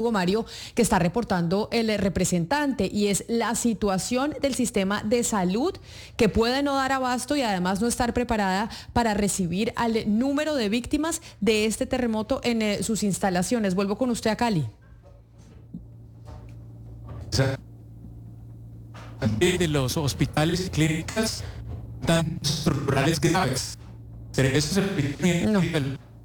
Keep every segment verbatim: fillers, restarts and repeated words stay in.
Hugo Mario, que está reportando el representante, y es la situación del sistema de salud, que puede no dar abasto y además no estar preparada para recibir al número de víctimas de este terremoto en eh, sus instalaciones. Vuelvo con usted a Cali. De los hospitales y clínicas tan estructurales graves. Eso es el... No.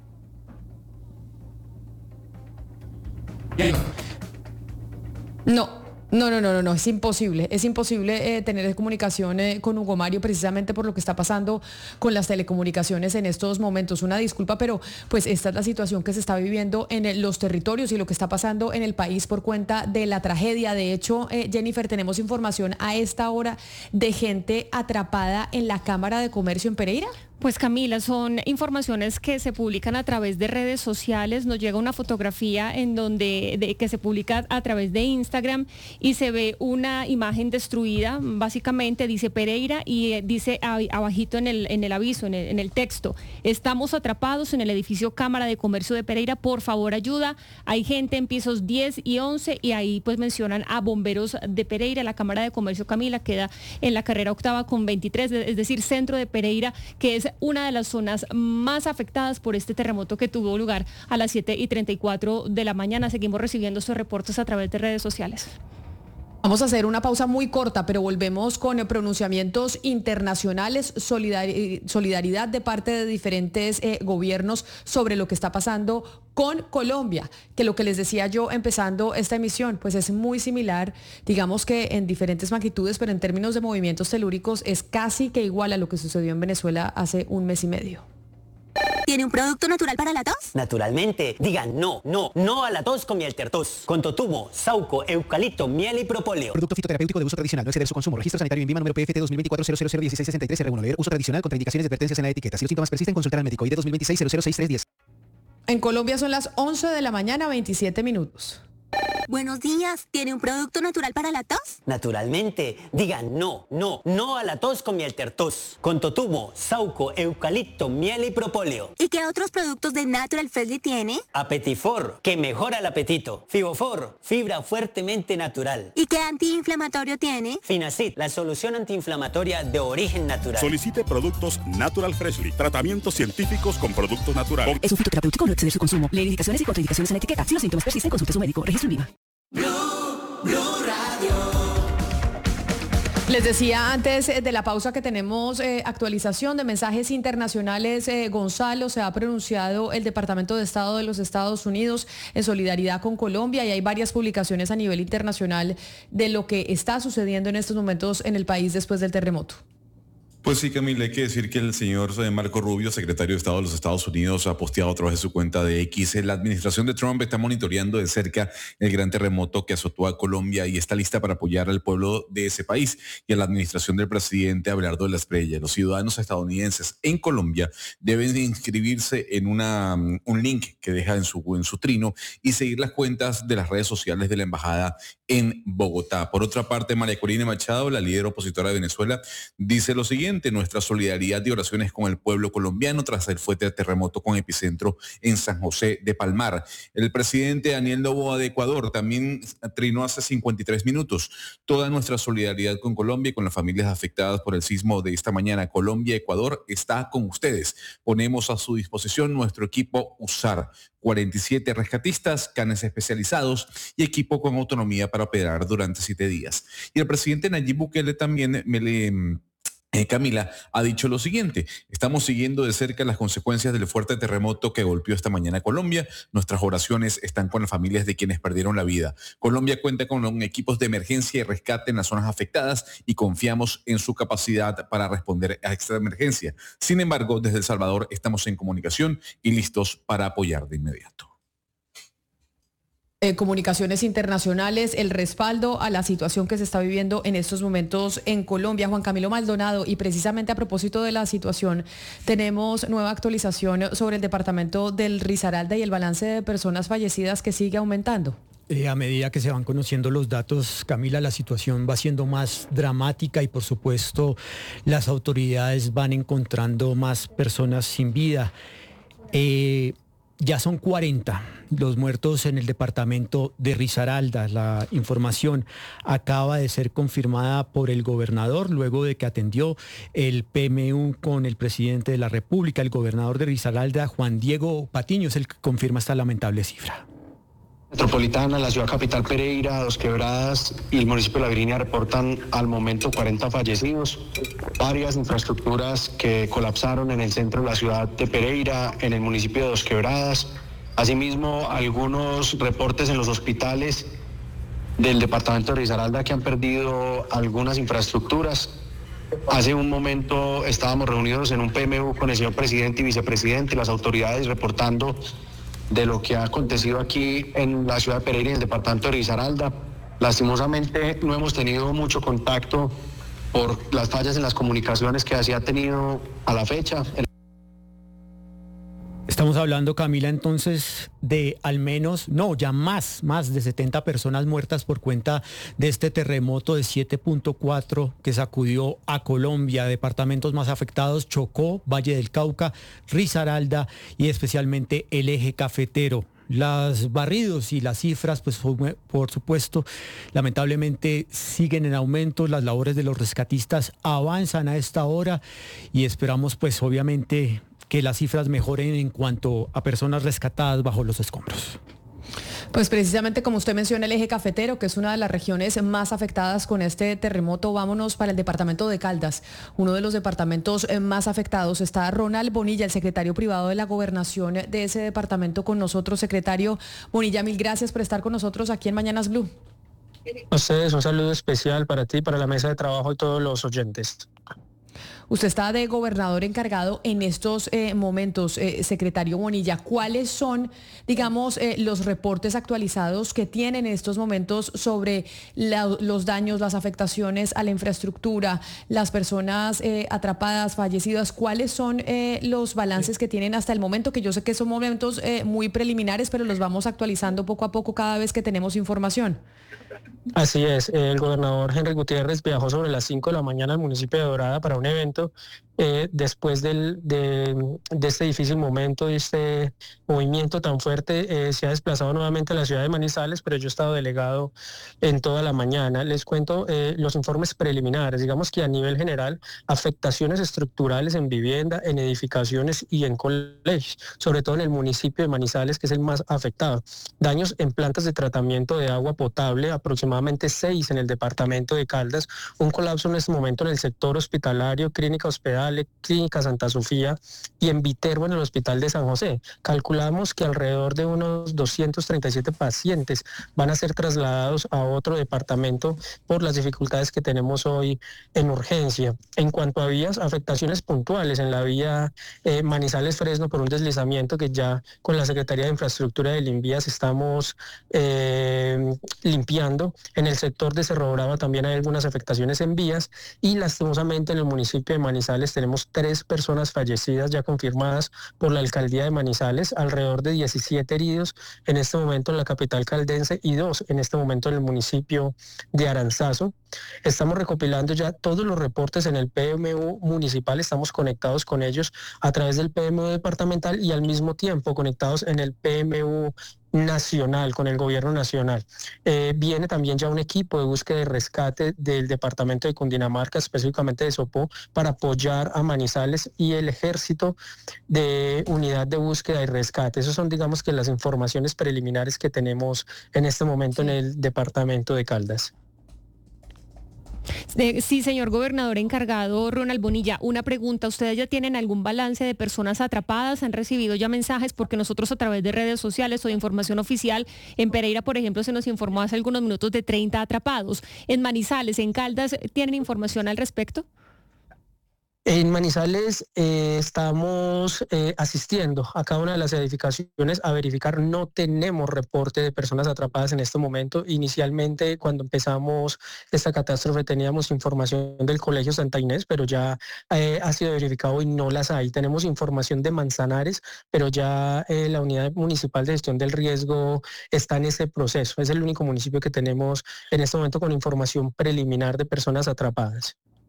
No, no, no, no, no, no, es imposible, es imposible eh, tener comunicación eh, con Hugo Mario, precisamente por lo que está pasando con las telecomunicaciones en estos momentos. Una disculpa, pero pues esta es la situación que se está viviendo en eh, los territorios y lo que está pasando en el país por cuenta de la tragedia. De hecho, eh, Jennifer, tenemos información a esta hora de gente atrapada en la Cámara de Comercio en Pereira. Pues Camila, son informaciones que se publican a través de redes sociales. Nos llega una fotografía en donde de, que se publica a través de Instagram y se ve una imagen destruida. Básicamente dice Pereira y eh, dice ab, abajito en el, en el aviso, en el, en el texto: estamos atrapados en el edificio Cámara de Comercio de Pereira, por favor ayuda. Hay gente en pisos diez y once y ahí pues mencionan a bomberos de Pereira. La Cámara de Comercio, Camila, queda en la carrera octava con veintitrés, es decir, centro de Pereira, que es una de las zonas más afectadas por este terremoto que tuvo lugar a las siete y treinta y cuatro de la mañana. Seguimos recibiendo estos reportes a través de redes sociales. Vamos a hacer una pausa muy corta, pero volvemos con pronunciamientos internacionales, solidar- solidaridad de parte de diferentes eh, gobiernos sobre lo que está pasando con Colombia, que lo que les decía yo empezando esta emisión, pues es muy similar, digamos que en diferentes magnitudes, pero en términos de movimientos telúricos es casi que igual a lo que sucedió en Venezuela hace un mes y medio. ¿Tiene un producto natural para la tos? Naturalmente. Digan no, no, no a la tos con miel tertos. Con totumo, sauco, eucalipto, miel y propóleo. Producto fitoterapéutico de uso tradicional. No exceder su consumo. Registro sanitario en Vima número P F T dos mil veinticuatro cero cero cero dieciséis sesenta y tres R uno. Leer uso tradicional. Contraindicaciones y advertencias en la etiqueta. Si los síntomas persisten, consultar al médico. I D dos mil veintiséis cero cero seis tres diez. En Colombia son las once de la mañana, veintisiete minutos. Buenos días. ¿Tiene un producto natural para la tos? Naturalmente. Digan no, no, no a la tos con miel tertos. Con totumo, sauco, eucalipto, miel y propóleo. ¿Y qué otros productos de Natural Freshly tiene? Apetifor, que mejora el apetito. Fibofor, fibra fuertemente natural. ¿Y qué antiinflamatorio tiene? Finacid, la solución antiinflamatoria de origen natural. Solicite productos Natural Freshly. Tratamientos científicos con productos naturales. Es un fitoterapéutico, no exceder su consumo. Leer indicaciones y contraindicaciones en la etiqueta. Si los síntomas persisten, consulte a su médico. Registro en Vima. Blue, Blue Radio. Les decía antes de la pausa que tenemos eh, actualización de mensajes internacionales. Eh, Gonzalo, se ha pronunciado el Departamento de Estado de los Estados Unidos en solidaridad con Colombia, y hay varias publicaciones a nivel internacional de lo que está sucediendo en estos momentos en el país después del terremoto. Pues sí, Camila, hay que decir que el señor Marco Rubio, secretario de Estado de los Estados Unidos, ha posteado a través de su cuenta de X: la administración de Trump está monitoreando de cerca el gran terremoto que azotó a Colombia y está lista para apoyar al pueblo de ese país y a la administración del presidente Abelardo de la Espriella. Los ciudadanos estadounidenses en Colombia deben inscribirse en una, un link que deja en su, en su trino y seguir las cuentas de las redes sociales de la embajada en Bogotá. Por otra parte, María Corina Machado, la líder opositora de Venezuela, dice lo siguiente: nuestra solidaridad y oraciones con el pueblo colombiano tras el fuerte terremoto con epicentro en San José de Palmar. El presidente Daniel Noboa de Ecuador también trinó hace cincuenta y tres minutos: toda nuestra solidaridad con Colombia y con las familias afectadas por el sismo de esta mañana. Colombia, Ecuador está con ustedes. Ponemos a su disposición nuestro equipo USAR, cuarenta y siete rescatistas, canes especializados y equipo con autonomía para operar durante siete días. Y el presidente Nayib Bukele también me le... Eh, Camila, ha dicho lo siguiente: estamos siguiendo de cerca las consecuencias del fuerte terremoto que golpeó esta mañana a Colombia. Nuestras oraciones están con las familias de quienes perdieron la vida. Colombia cuenta con equipos de emergencia y rescate en las zonas afectadas y confiamos en su capacidad para responder a esta emergencia. Sin embargo, desde El Salvador estamos en comunicación y listos para apoyar de inmediato. Eh, comunicaciones internacionales, el respaldo a la situación que se está viviendo en estos momentos en Colombia. Juan Camilo Maldonado, y precisamente a propósito de la situación, tenemos nueva actualización sobre el departamento del Risaralda y el balance de personas fallecidas que sigue aumentando. Eh, a medida que se van conociendo los datos, Camila, la situación va siendo más dramática y por supuesto las autoridades van encontrando más personas sin vida. Eh, ya son cuarenta los muertos en el departamento de Risaralda. La información acaba de ser confirmada por el gobernador luego de que atendió el P M U con el presidente de la República. El gobernador de Risaralda, Juan Diego Patiño, es el que confirma esta lamentable cifra. Metropolitana, la ciudad capital Pereira, Dos Quebradas y el municipio de La Virginia reportan al momento cuarenta fallecidos, varias infraestructuras que colapsaron en el centro de la ciudad de Pereira, en el municipio de Dos Quebradas, asimismo algunos reportes en los hospitales del departamento de Risaralda que han perdido algunas infraestructuras. Hace un momento estábamos reunidos en un P M U con el señor presidente y vicepresidente y las autoridades reportando de lo que ha acontecido aquí en la ciudad de Pereira y en el departamento de Risaralda. Lastimosamente no hemos tenido mucho contacto por las fallas en las comunicaciones que se ha tenido a la fecha. Estamos hablando, Camila, entonces de al menos, no, ya más, más de setenta personas muertas por cuenta de este terremoto de siete punto cuatro que sacudió a Colombia. Departamentos más afectados: Chocó, Valle del Cauca, Risaralda y especialmente el eje cafetero. Los barridos y las cifras, pues por supuesto, lamentablemente siguen en aumento. Las labores de los rescatistas avanzan a esta hora y esperamos pues obviamente que las cifras mejoren en cuanto a personas rescatadas bajo los escombros. Pues precisamente como usted menciona, el eje cafetero, que es una de las regiones más afectadas con este terremoto, vámonos para el departamento de Caldas, uno de los departamentos más afectados. Está Ronald Bonilla, el secretario privado de la gobernación de ese departamento, con nosotros. Secretario Bonilla, mil gracias por estar con nosotros aquí en Mañanas Blue. A ustedes un saludo especial para ti, para la mesa de trabajo y todos los oyentes. Usted está de gobernador encargado en estos eh, momentos, eh, secretario Bonilla. ¿Cuáles son, digamos, eh, los reportes actualizados que tienen en estos momentos sobre la, los daños, las afectaciones a la infraestructura, las personas eh, atrapadas, fallecidas? ¿Cuáles son eh, los balances que tienen hasta el momento? Que yo sé que son momentos eh, muy preliminares, pero los vamos actualizando poco a poco cada vez que tenemos información. Así es, el gobernador Henry Gutiérrez viajó sobre las cinco de la mañana al municipio de Dorada para un evento. Eh, después del, de, de este difícil momento, de este movimiento tan fuerte, eh, se ha desplazado nuevamente a la ciudad de Manizales, pero yo he estado delegado en toda la mañana. Les cuento eh, los informes preliminares. Digamos que a nivel general, afectaciones estructurales en vivienda, en edificaciones y en colegios, sobre todo en el municipio de Manizales, que es el más afectado. Daños en plantas de tratamiento de agua potable, aproximadamente seis en el departamento de Caldas. Un colapso en este momento en el sector hospitalario, clínica hospedal, Clínica Santa Sofía y en Viterbo, en el Hospital de San José. Calculamos que alrededor de unos doscientos treinta y siete pacientes van a ser trasladados a otro departamento por las dificultades que tenemos hoy en urgencia. En cuanto a vías, afectaciones puntuales en la vía eh, Manizales-Fresno por un deslizamiento que ya con la Secretaría de Infraestructura del INVIAS estamos eh, limpiando. En el sector de Cerro Brava también hay algunas afectaciones en vías y lastimosamente en el municipio de Manizales tenemos tres personas fallecidas ya confirmadas por la alcaldía de Manizales, alrededor de diecisiete heridos en este momento en la capital caldense y dos en este momento en el municipio de Aranzazu. Estamos recopilando ya todos los reportes en el P M U municipal, estamos conectados con ellos a través del P M U departamental y al mismo tiempo conectados en el P M U nacional, con el gobierno nacional. Eh, viene también ya un equipo de búsqueda y rescate del departamento de Cundinamarca, específicamente de Sopó, para apoyar a Manizales y el ejército de unidad de búsqueda y rescate. Esas son, digamos, que las informaciones preliminares que tenemos en este momento en el departamento de Caldas. Sí, señor gobernador encargado Ronald Bonilla, una pregunta. ¿Ustedes ya tienen algún balance de personas atrapadas? ¿Han recibido ya mensajes? Porque nosotros a través de redes sociales o de información oficial, en Pereira, por ejemplo, se nos informó hace algunos minutos de treinta atrapados. En Manizales, en Caldas, ¿tienen información al respecto? En Manizales eh, estamos eh, asistiendo a cada una de las edificaciones a verificar. No tenemos reporte de personas atrapadas en este momento. Inicialmente, cuando empezamos esta catástrofe, teníamos información del Colegio Santa Inés, pero ya eh, ha sido verificado y no las hay. Tenemos información de Manzanares, pero ya eh, la Unidad Municipal de Gestión del Riesgo está en ese proceso. Es el único municipio que tenemos en este momento con información preliminar de personas atrapadas.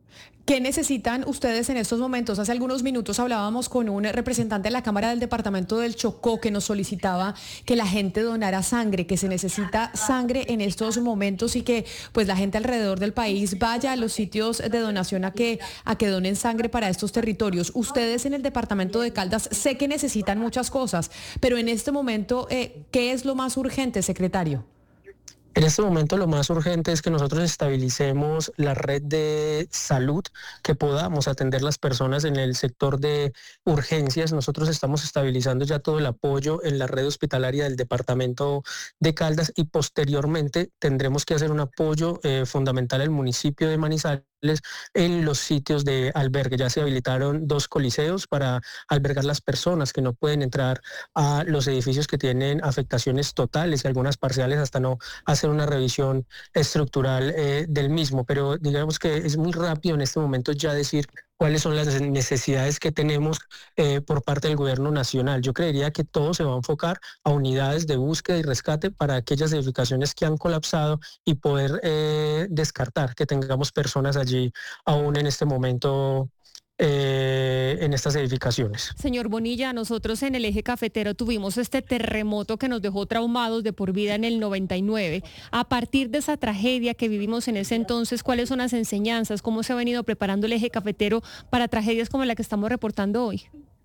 ¿Qué necesitan ustedes en estos momentos? Hace algunos minutos hablábamos con un representante de la Cámara del Departamento del Chocó que nos solicitaba que la gente donara sangre, que se necesita sangre en estos momentos y que pues la gente alrededor del país vaya a los sitios de donación a que, a que donen sangre para estos territorios. Ustedes en el Departamento de Caldas sé que necesitan muchas cosas, pero en este momento, eh, ¿qué es lo más urgente, secretario? En este momento lo más urgente es que nosotros estabilicemos la red de salud, que podamos atender las personas en el sector de urgencias. Nosotros estamos estabilizando ya todo el apoyo en la red hospitalaria del departamento de Caldas y posteriormente tendremos que hacer un apoyo eh, fundamental al municipio de Manizales en los sitios de albergue. Ya se habilitaron dos coliseos para albergar las personas que no pueden entrar a los edificios que tienen afectaciones totales y algunas parciales hasta no hacer una revisión estructural eh, del mismo. Pero digamos que es muy rápido en este momento ya decir cuáles son las necesidades que tenemos eh, por parte del gobierno nacional. Yo creería que todo se va a enfocar a unidades de búsqueda y rescate para aquellas edificaciones que han colapsado y poder eh, descartar que tengamos personas allí aún en este momento Eh, en estas edificaciones. Señor Bonilla, nosotros en el eje cafetero tuvimos este terremoto que nos dejó traumados de por vida en el noventa y nueve. A partir de esa tragedia que vivimos en ese entonces, ¿cuáles son las enseñanzas? ¿Cómo se ha venido preparando el eje cafetero para tragedias como la que estamos reportando hoy?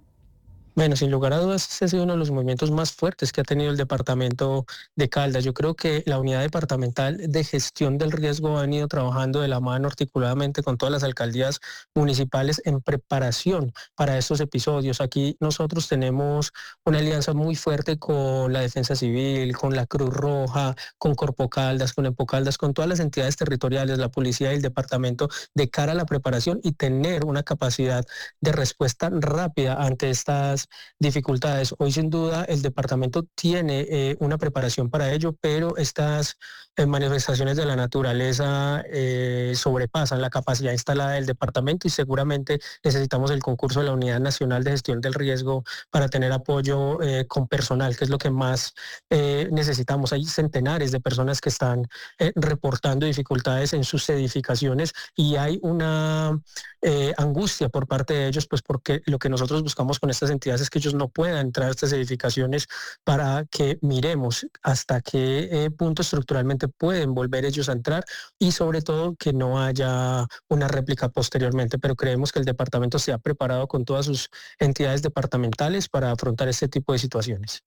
Bueno, sin lugar a dudas, ese ha sido uno de los movimientos más fuertes que ha tenido el departamento de Caldas. Yo creo que la unidad departamental de gestión del riesgo ha venido trabajando de la mano articuladamente con todas las alcaldías municipales en preparación para estos episodios. Aquí nosotros tenemos una alianza muy fuerte con la Defensa Civil, con la Cruz Roja, con Corpo Caldas, con Empocaldas, con todas las entidades territoriales, la policía y el departamento de cara a la preparación y tener una capacidad de respuesta rápida ante estas dificultades. Hoy sin duda el departamento tiene eh, una preparación para ello, pero estas eh, manifestaciones de la naturaleza eh, sobrepasan la capacidad instalada del departamento y seguramente necesitamos el concurso de la Unidad Nacional de Gestión del Riesgo para tener apoyo eh, con personal, que es lo que más eh, necesitamos. Hay centenares de personas que están eh, reportando dificultades en sus edificaciones y hay una eh, angustia por parte de ellos, pues porque lo que nosotros buscamos con estas entidades es que ellos no puedan entrar a estas edificaciones para que miremos hasta qué eh, punto estructuralmente pueden volver ellos a entrar y sobre todo que no haya una réplica posteriormente. Pero creemos que el departamento se ha preparado con todas sus entidades departamentales para afrontar este tipo de situaciones.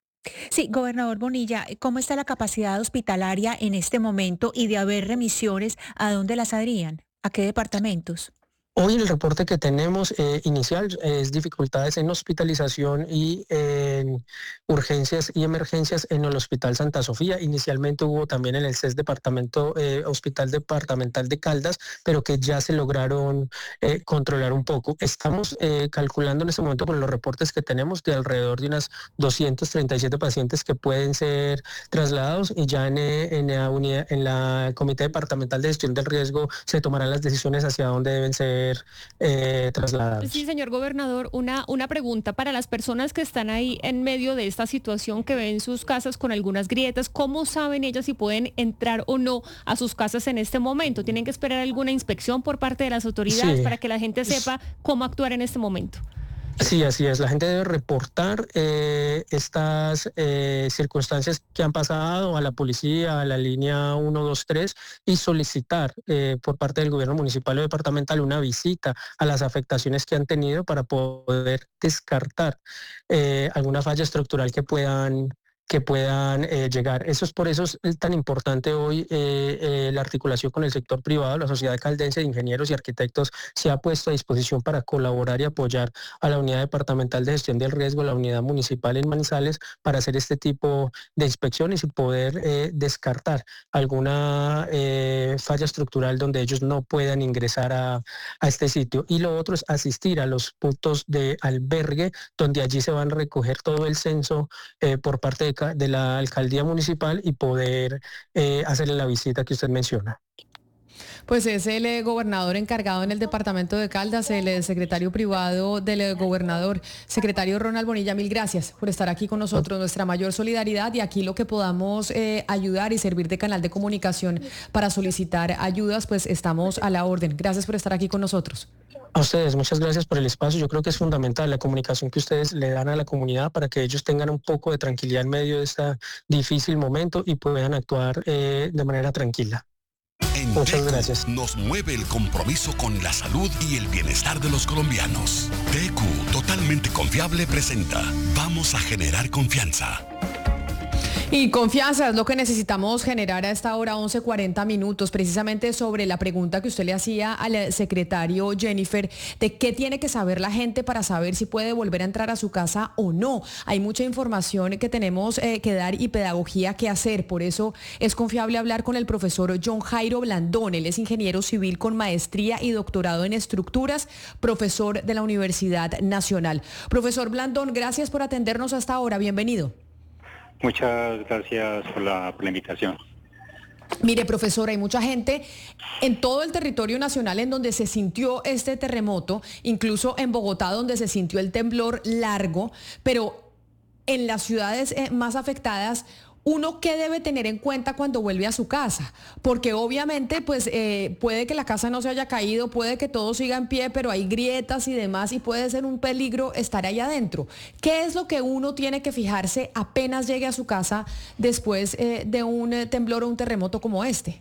Sí, gobernador Bonilla, ¿cómo está la capacidad hospitalaria en este momento y de haber remisiones? ¿A dónde las harían? ¿A qué departamentos? Hoy el reporte que tenemos eh, inicial es dificultades en hospitalización y en urgencias y emergencias en el Hospital Santa Sofía. Inicialmente hubo también en el C E S Departamento, eh, Hospital Departamental de Caldas, pero que ya se lograron eh, controlar un poco. Estamos eh, calculando en este momento por los reportes que tenemos de alrededor de unas doscientos treinta y siete pacientes que pueden ser trasladados y ya en, en, la unidad, en la Comité Departamental de Gestión del Riesgo se tomarán las decisiones hacia dónde deben ser Eh, trasladados. Sí, señor gobernador, una, una pregunta para las personas que están ahí en medio de esta situación, que ven sus casas con algunas grietas. ¿Cómo saben ellas si pueden entrar o no a sus casas en este momento? ¿Tienen que esperar alguna inspección por parte de las autoridades sí. para que la gente sepa cómo actuar en este momento? Sí, así es. La gente debe reportar eh, estas eh, circunstancias que han pasado a la policía, a la línea uno dos tres y solicitar eh, por parte del gobierno municipal o departamental una visita a las afectaciones que han tenido para poder descartar eh, alguna falla estructural que puedan que puedan eh, llegar. Eso es por eso es tan importante hoy eh, eh, la articulación con el sector privado. La Sociedad Caldense de Ingenieros y Arquitectos se ha puesto a disposición para colaborar y apoyar a la Unidad Departamental de Gestión del Riesgo, la Unidad Municipal en Manizales, para hacer este tipo de inspecciones y poder eh, descartar alguna eh, falla estructural donde ellos no puedan ingresar a, a este sitio. Y lo otro es asistir a los puntos de albergue, donde allí se van a recoger todo el censo eh, por parte de de la alcaldía municipal y poder eh, hacerle la visita que usted menciona. Pues es el eh, gobernador encargado en el departamento de Caldas, el eh, secretario privado del eh, gobernador. Secretario Ronald Bonilla, mil gracias por estar aquí con nosotros. Nuestra mayor solidaridad y aquí lo que podamos eh, ayudar y servir de canal de comunicación para solicitar ayudas, pues estamos a la orden. Gracias por estar aquí con nosotros. A ustedes, muchas gracias por el espacio. Yo creo que es fundamental la comunicación que ustedes le dan a la comunidad para que ellos tengan un poco de tranquilidad en medio de este difícil momento y puedan actuar eh, de manera tranquila. En Muchas Tecu gracias. Nos mueve el compromiso con la salud y el bienestar de los colombianos. Tecu, totalmente confiable, presenta Vamos a generar confianza. Y confianza es lo que necesitamos generar a esta hora, once cuarenta minutos, precisamente sobre la pregunta que usted le hacía al secretario Jennifer, de qué tiene que saber la gente para saber si puede volver a entrar a su casa o no. Hay mucha información que tenemos eh, que dar y pedagogía que hacer, por eso es confiable hablar con el profesor John Jairo Blandón. Él es ingeniero civil con maestría y doctorado en estructuras, profesor de la Universidad Nacional. Profesor Blandón, gracias por atendernos hasta ahora, bienvenido. Muchas gracias por la, por la invitación. Mire, profesor, hay mucha gente en todo el territorio nacional en donde se sintió este terremoto, incluso en Bogotá donde se sintió el temblor largo, pero en las ciudades eh, más afectadas, ¿uno qué debe tener en cuenta cuando vuelve a su casa? Porque obviamente pues eh, puede que la casa no se haya caído, puede que todo siga en pie, pero hay grietas y demás y puede ser un peligro estar ahí adentro. ¿Qué es lo que uno tiene que fijarse apenas llegue a su casa después eh, de un eh, temblor o un terremoto como este?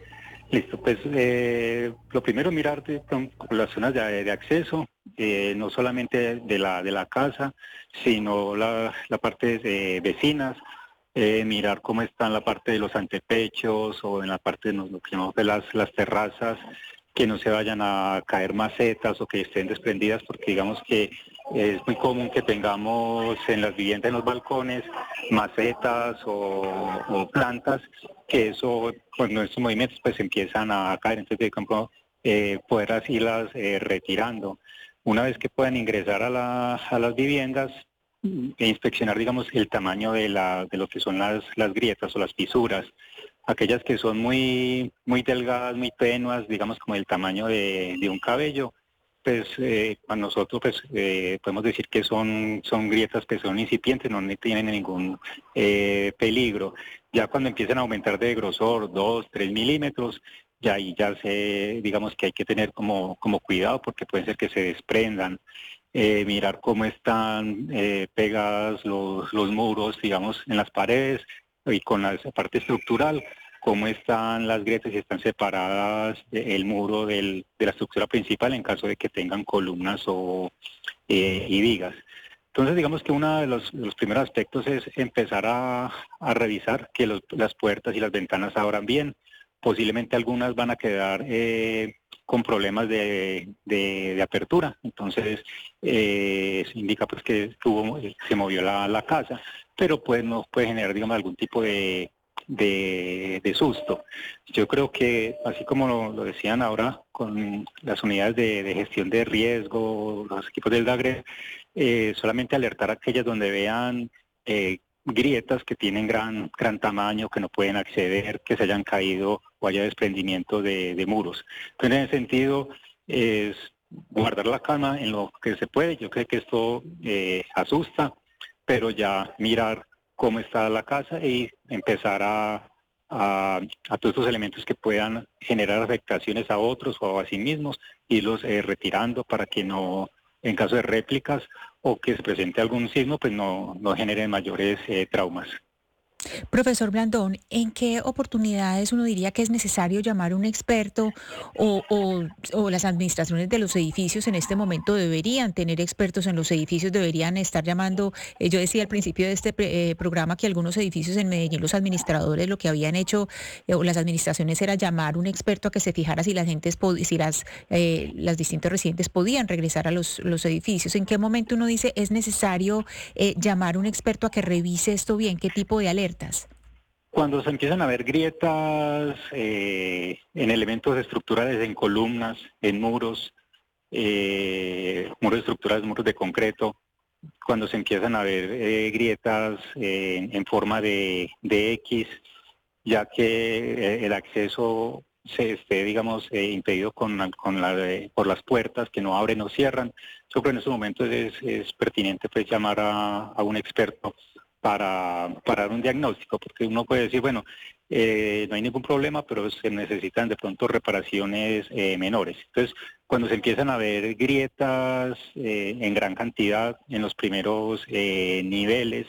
Listo, pues eh, lo primero mirar de, con, con las zonas de, de acceso, eh, no solamente de la, de la casa, sino la, la parte de vecinas. Eh, mirar cómo está en la parte de los antepechos o en la parte de, lo que llamamos de las, las terrazas, que no se vayan a caer macetas o que estén desprendidas, porque digamos que es muy común que tengamos en las viviendas, en los balcones, macetas o, o plantas, que eso, cuando estos movimientos pues empiezan a caer, entonces de campo eh, poder así las eh, retirando. Una vez que puedan ingresar a, la, a las viviendas, e inspeccionar, digamos, el tamaño de la de lo que son las las grietas o las fisuras, aquellas que son muy muy delgadas, muy tenuas, digamos como el tamaño de, de un cabello, pues eh, a nosotros pues eh, podemos decir que son son grietas que son incipientes, no tienen ningún eh, peligro. Ya cuando empiezan a aumentar de grosor, dos, tres milímetros, ya ahí ya se, digamos que hay que tener como como cuidado porque puede ser que se desprendan. Eh, mirar cómo están eh, pegadas los, los muros, digamos, en las paredes y con la parte estructural, cómo están las grietas, si están separadas el muro del, de la estructura principal en caso de que tengan columnas o eh, y vigas. Entonces, digamos que uno de los, de los primeros aspectos es empezar a, a revisar que los, las puertas y las ventanas abran bien. Posiblemente algunas van a quedar eh, con problemas de, de, de apertura, entonces eh, eso indica pues que hubo, se movió la, la casa, pero pues no puede generar, digamos, algún tipo de, de, de susto. Yo creo que, así como lo, lo decían ahora con las unidades de, de gestión de riesgo, los equipos del DAGRE, eh, solamente alertar a aquellas donde vean eh, grietas que tienen gran gran tamaño, que no pueden acceder, que se hayan caído o haya desprendimiento de, de muros. Entonces, en ese sentido, es guardar la calma en lo que se puede. Yo creo que esto eh, asusta, pero ya mirar cómo está la casa y empezar a, a, a todos estos elementos que puedan generar afectaciones a otros o a sí mismos, irlos eh, retirando para que no, en caso de réplicas o que se presente algún sismo, pues no, no generen mayores eh, traumas. Profesor Blandón, ¿en qué oportunidades uno diría que es necesario llamar a un experto o, o, o las administraciones de los edificios en este momento deberían tener expertos en los edificios, deberían estar llamando? Eh, yo decía al principio de este eh, programa que algunos edificios en Medellín, los administradores lo que habían hecho, eh, o las administraciones, era llamar a un experto a que se fijara si las gentes, si las, eh, las distintos residentes podían regresar a los, los edificios. ¿En qué momento uno dice es necesario eh, llamar a un experto a que revise esto bien? ¿Qué tipo de alerta? Cuando se empiezan a ver grietas eh, en elementos estructurales, en columnas, en muros, eh, muros estructurales, muros de concreto, cuando se empiezan a ver eh, grietas eh, en forma de, de X, ya que eh, el acceso se esté, digamos, eh, impedido con, con la, eh, por las puertas, que no abren o cierran. Yo creo que en estos momentos es, es pertinente pues llamar a, a un experto para, para dar un diagnóstico, porque uno puede decir, bueno, eh, no hay ningún problema, pero se necesitan de pronto reparaciones eh, menores. Entonces, cuando se empiezan a ver grietas eh, en gran cantidad en los primeros eh, niveles,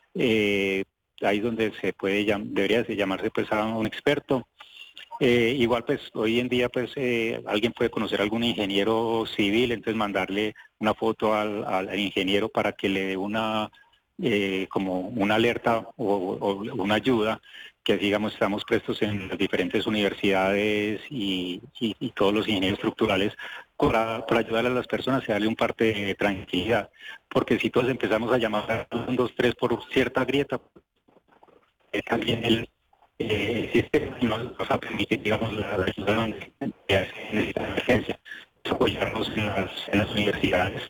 eh, ahí es donde se puede debería llamarse pues a un experto. Eh, igual pues hoy en día pues eh, alguien puede conocer a algún ingeniero civil, entonces mandarle una foto al, al ingeniero para que le dé una eh, como una alerta o, o una ayuda, que digamos estamos prestos en las diferentes universidades y, y, y todos los ingenieros estructurales para, para ayudar a las personas y darle un parte de tranquilidad, porque si todos empezamos a llamar a un, dos, tres por cierta grieta, eh, también el eh, sistema nos va a permitir, digamos, la, la ayuda que necesita emergencia, apoyarnos en las, en las universidades.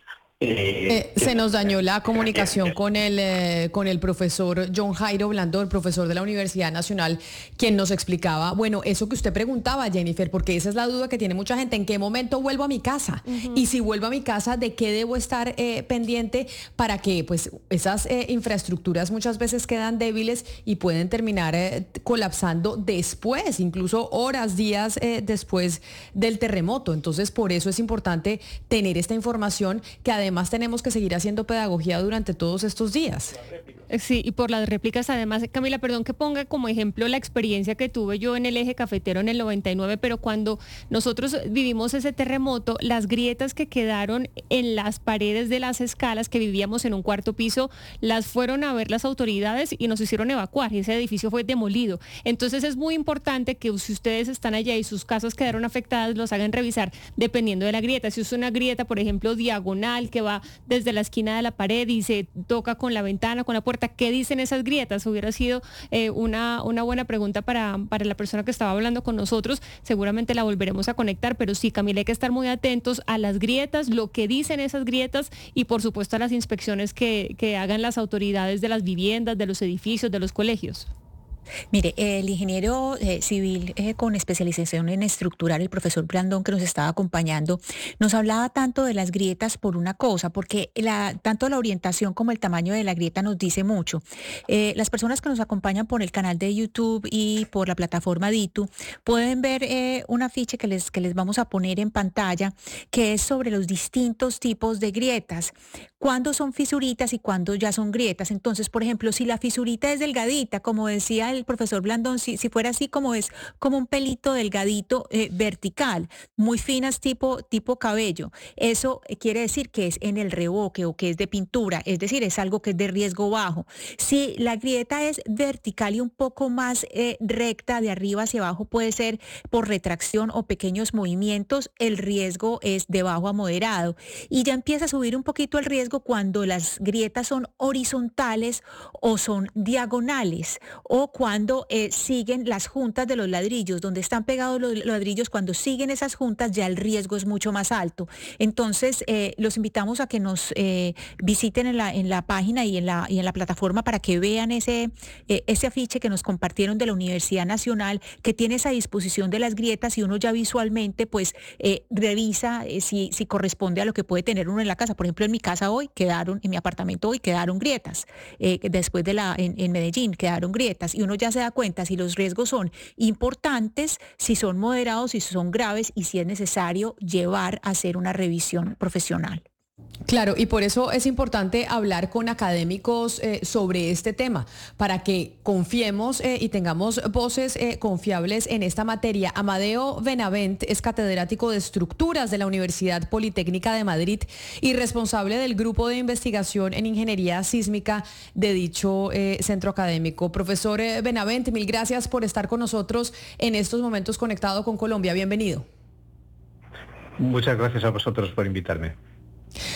Eh, se nos dañó la comunicación con el, eh, con el profesor John Jairo Blandón, profesor de la Universidad Nacional, quien nos explicaba, bueno, eso que usted preguntaba, Jennifer, porque esa es la duda que tiene mucha gente, ¿en qué momento vuelvo a mi casa? Uh-huh. Y si vuelvo a mi casa, ¿de qué debo estar eh, pendiente para que pues esas eh, infraestructuras muchas veces quedan débiles y pueden terminar eh, colapsando después, incluso horas, días eh, después del terremoto? Entonces, por eso es importante tener esta información, que además Además tenemos que seguir haciendo pedagogía durante todos estos días. Sí, y por las réplicas además, Camila, perdón que ponga como ejemplo la experiencia que tuve yo en el eje cafetero en el noventa y nueve, pero cuando nosotros vivimos ese terremoto, las grietas que quedaron en las paredes de las escalas, que vivíamos en un cuarto piso, las fueron a ver las autoridades y nos hicieron evacuar, y ese edificio fue demolido. Entonces es muy importante que si ustedes están allá y sus casas quedaron afectadas, los hagan revisar dependiendo de la grieta. Si es una grieta, por ejemplo, diagonal, que va desde la esquina de la pared y se toca con la ventana, con la puerta, ¿qué dicen esas grietas? Hubiera sido eh, una, una buena pregunta para, para la persona que estaba hablando con nosotros. Seguramente la volveremos a conectar, pero sí, Camila, hay que estar muy atentos a las grietas, lo que dicen esas grietas y por supuesto a las inspecciones que, que hagan las autoridades de las viviendas, de los edificios, de los colegios. Mire, el ingeniero eh, civil eh, con especialización en estructural, el profesor Blandón, que nos estaba acompañando, nos hablaba tanto de las grietas por una cosa, porque la, tanto la orientación como el tamaño de la grieta nos dice mucho. Eh, las personas que nos acompañan por el canal de YouTube y por la plataforma Ditu pueden ver eh, un afiche que les, que les vamos a poner en pantalla, que es sobre los distintos tipos de grietas, cuándo son fisuritas y cuándo ya son grietas. Entonces, por ejemplo, si la fisurita es delgadita, como decía el profesor Blandón, si, si fuera así como es, como un pelito delgadito eh, vertical, muy finas tipo, tipo cabello, eso eh, quiere decir que es en el revoque o que es de pintura, es decir, es algo que es de riesgo bajo. Si la grieta es vertical y un poco más eh, recta de arriba hacia abajo, puede ser por retracción o pequeños movimientos, el riesgo es de bajo a moderado. Y ya empieza a subir un poquito el riesgo cuando las grietas son horizontales o son diagonales, o cuando eh, siguen las juntas de los ladrillos, donde están pegados los ladrillos, cuando siguen esas juntas ya el riesgo es mucho más alto. Entonces, eh, los invitamos a que nos eh, visiten en la, en la página y en la, y en la plataforma para que vean ese, eh, ese afiche que nos compartieron de la Universidad Nacional, que tiene esa disposición de las grietas y uno ya visualmente pues eh, revisa eh, si, si corresponde a lo que puede tener uno en la casa. Por ejemplo, en mi casa hoy quedaron, en mi apartamento hoy quedaron grietas, eh, después de la, en, en Medellín quedaron grietas, y uno ya se da cuenta si los riesgos son importantes, si son moderados, si son graves y si es necesario llevar a hacer una revisión profesional. Claro, y por eso es importante hablar con académicos eh, sobre este tema, para que confiemos eh, y tengamos voces eh, confiables en esta materia. Amadeo Benavent es catedrático de Estructuras de la Universidad Politécnica de Madrid y responsable del grupo de investigación en ingeniería sísmica de dicho eh, centro académico. Profesor eh, Benavent, mil gracias por estar con nosotros en estos momentos conectado con Colombia. Bienvenido. Muchas gracias a vosotros por invitarme.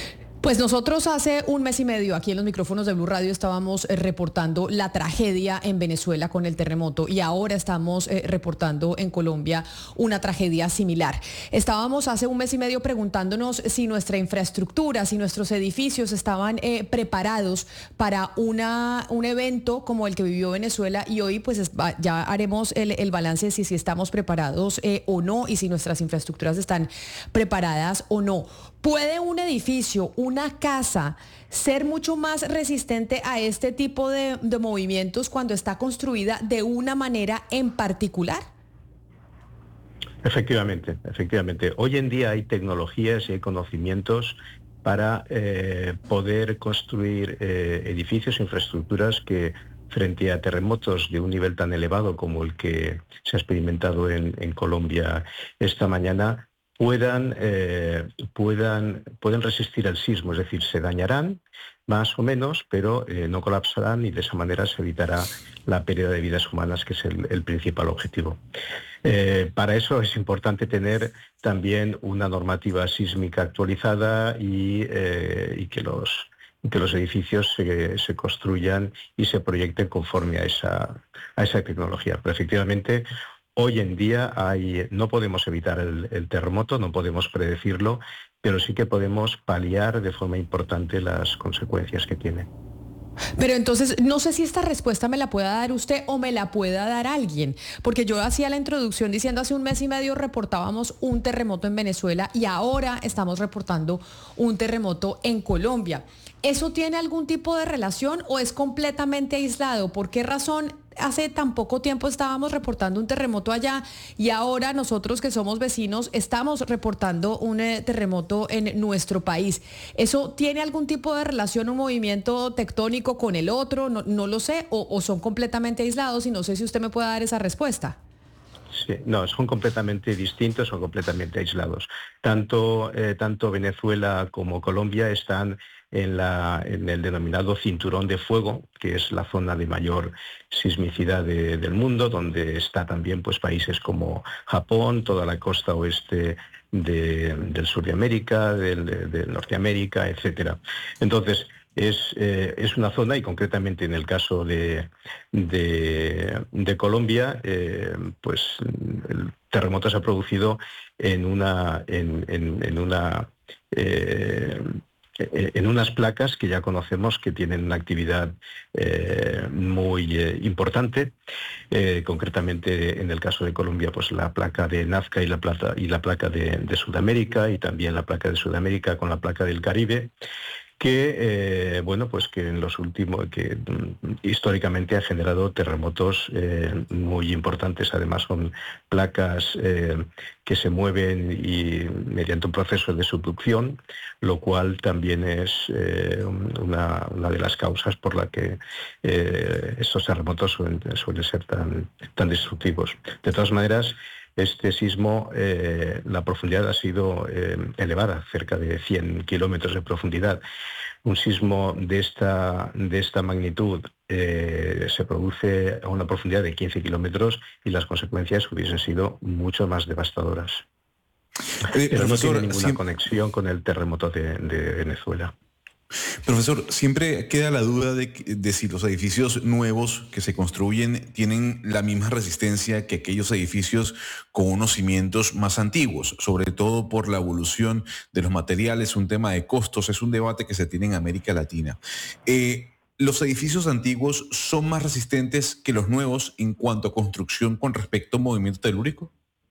Pues nosotros hace un mes y medio aquí en los micrófonos de Blue Radio estábamos eh, reportando la tragedia en Venezuela con el terremoto y ahora estamos eh, reportando en Colombia una tragedia similar. Estábamos hace un mes y medio preguntándonos si nuestra infraestructura, si nuestros edificios estaban eh, preparados para una, un evento como el que vivió Venezuela y hoy pues es, ya haremos el, el balance de si, si estamos preparados eh, o no y si nuestras infraestructuras están preparadas o no. ¿Puede un edificio, una casa, ser mucho más resistente a este tipo de, de movimientos cuando está construida de una manera en particular? Efectivamente, efectivamente. Hoy en día hay tecnologías y hay conocimientos para eh, poder construir eh, edificios, infraestructuras que frente a terremotos de un nivel tan elevado como el que se ha experimentado en, en Colombia esta mañana, puedan, eh, puedan, pueden resistir al sismo, es decir, se dañarán más o menos, pero eh, no colapsarán y de esa manera se evitará la pérdida de vidas humanas, que es el, el principal objetivo. Eh, para eso es importante tener también una normativa sísmica actualizada y, eh, y que los que los edificios se, se construyan y se proyecten conforme a esa, a esa tecnología. Pero efectivamente, hoy en día hay, no podemos evitar el, el terremoto, no podemos predecirlo, pero sí que podemos paliar de forma importante las consecuencias que tiene. Pero entonces, no sé si esta respuesta me la pueda dar usted o me la pueda dar alguien, porque yo hacía la introducción diciendo hace un mes y medio reportábamos un terremoto en Venezuela y ahora estamos reportando un terremoto en Colombia. ¿Eso tiene algún tipo de relación o es completamente aislado? ¿Por qué razón hace tan poco tiempo estábamos reportando un terremoto allá y ahora nosotros que somos vecinos estamos reportando un eh, terremoto en nuestro país? ¿Eso tiene algún tipo de relación, un movimiento tectónico con el otro? No, no lo sé, o, o son completamente aislados y no sé si usted me puede dar esa respuesta. Sí, no, son completamente distintos, son completamente aislados. Tanto, eh, tanto Venezuela como Colombia están en, la, en el denominado cinturón de fuego, que es la zona de mayor sismicidad de, del mundo, donde está también pues, países como Japón, toda la costa oeste de, del sur de América, del, de, de Norteamérica, etcétera. Entonces, Es, eh, es una zona, y concretamente en el caso de, de, de Colombia, eh, pues el terremoto se ha producido en una, en, en, en una eh, en unas placas que ya conocemos que tienen una actividad eh, muy eh, importante, eh, concretamente en el caso de Colombia, pues la placa de Nazca y la, plata, y la placa de, de Sudamérica, y también la placa de Sudamérica con la placa del Caribe, que eh, bueno pues que en los últimos que mm, históricamente ha generado terremotos eh, muy importantes. Además son placas eh, que se mueven y mediante un proceso de subducción, lo cual también es eh, una, una de las causas por la que eh, estos terremotos suelen, suelen ser tan, tan destructivos. De todas maneras, este sismo, eh, la profundidad ha sido eh, elevada, cerca de cien kilómetros de profundidad. Un sismo de esta, de esta magnitud eh, se produce a una profundidad de quince kilómetros y las consecuencias hubiesen sido mucho más devastadoras. Eh, Pero no tiene ninguna siempre... conexión con el terremoto de, de Venezuela. Profesor, siempre queda la duda de, de si los edificios nuevos que se construyen tienen la misma resistencia que aquellos edificios con unos cimientos más antiguos, sobre todo por la evolución de los materiales, un tema de costos, es un debate que se tiene en América Latina. Eh, ¿Los edificios antiguos son más resistentes que los nuevos en cuanto a construcción con respecto a movimiento telúrico?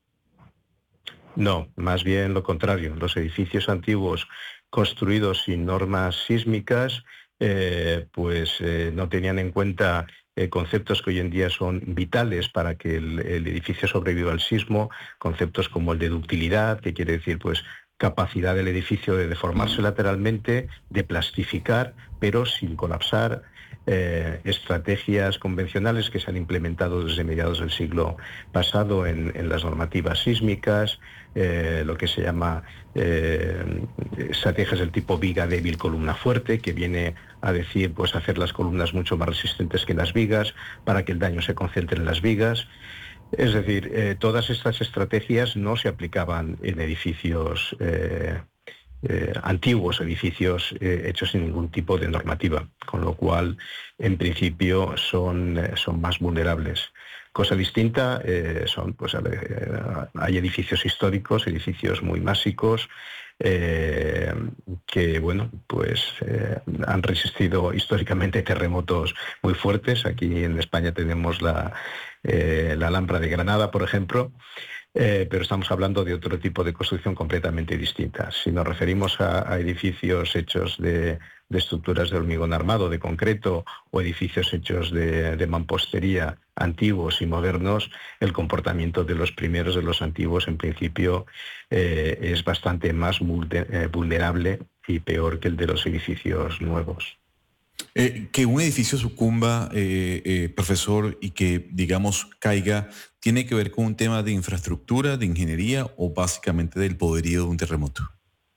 No, más bien lo contrario. Los edificios antiguos construidos sin normas sísmicas, eh, pues eh, no tenían en cuenta eh, conceptos que hoy en día son vitales para que el, el edificio sobreviva al sismo, conceptos como el de ductilidad, que quiere decir pues capacidad del edificio de deformarse lateralmente, de plastificar, pero sin colapsar. Eh, estrategias convencionales que se han implementado desde mediados del siglo pasado en, en las normativas sísmicas, eh, lo que se llama eh, estrategias del tipo viga débil, columna fuerte, que viene a decir pues hacer las columnas mucho más resistentes que las vigas para que el daño se concentre en las vigas. Es decir, eh, todas estas estrategias no se aplicaban en edificios eh, eh, antiguos edificios eh, hechos sin ningún tipo de normativa, con lo cual, en principio, son, eh, son más vulnerables. Cosa distinta eh, son, pues, eh, hay edificios históricos, edificios muy másicos, eh, que, bueno, pues eh, han resistido históricamente terremotos muy fuertes. Aquí en España tenemos la, eh, la Alhambra de Granada, por ejemplo, eh, pero estamos hablando de otro tipo de construcción completamente distinta. Si nos referimos a, a edificios hechos de, de estructuras de hormigón armado, de concreto, o edificios hechos de, de mampostería, antiguos y modernos, el comportamiento de los primeros, de los antiguos, en principio eh, es bastante más vulnerable y peor que el de los edificios nuevos. Eh, que un edificio sucumba, eh, eh, profesor, y que, digamos, caiga, ¿tiene que ver con un tema de infraestructura, de ingeniería o básicamente del poderío de un terremoto?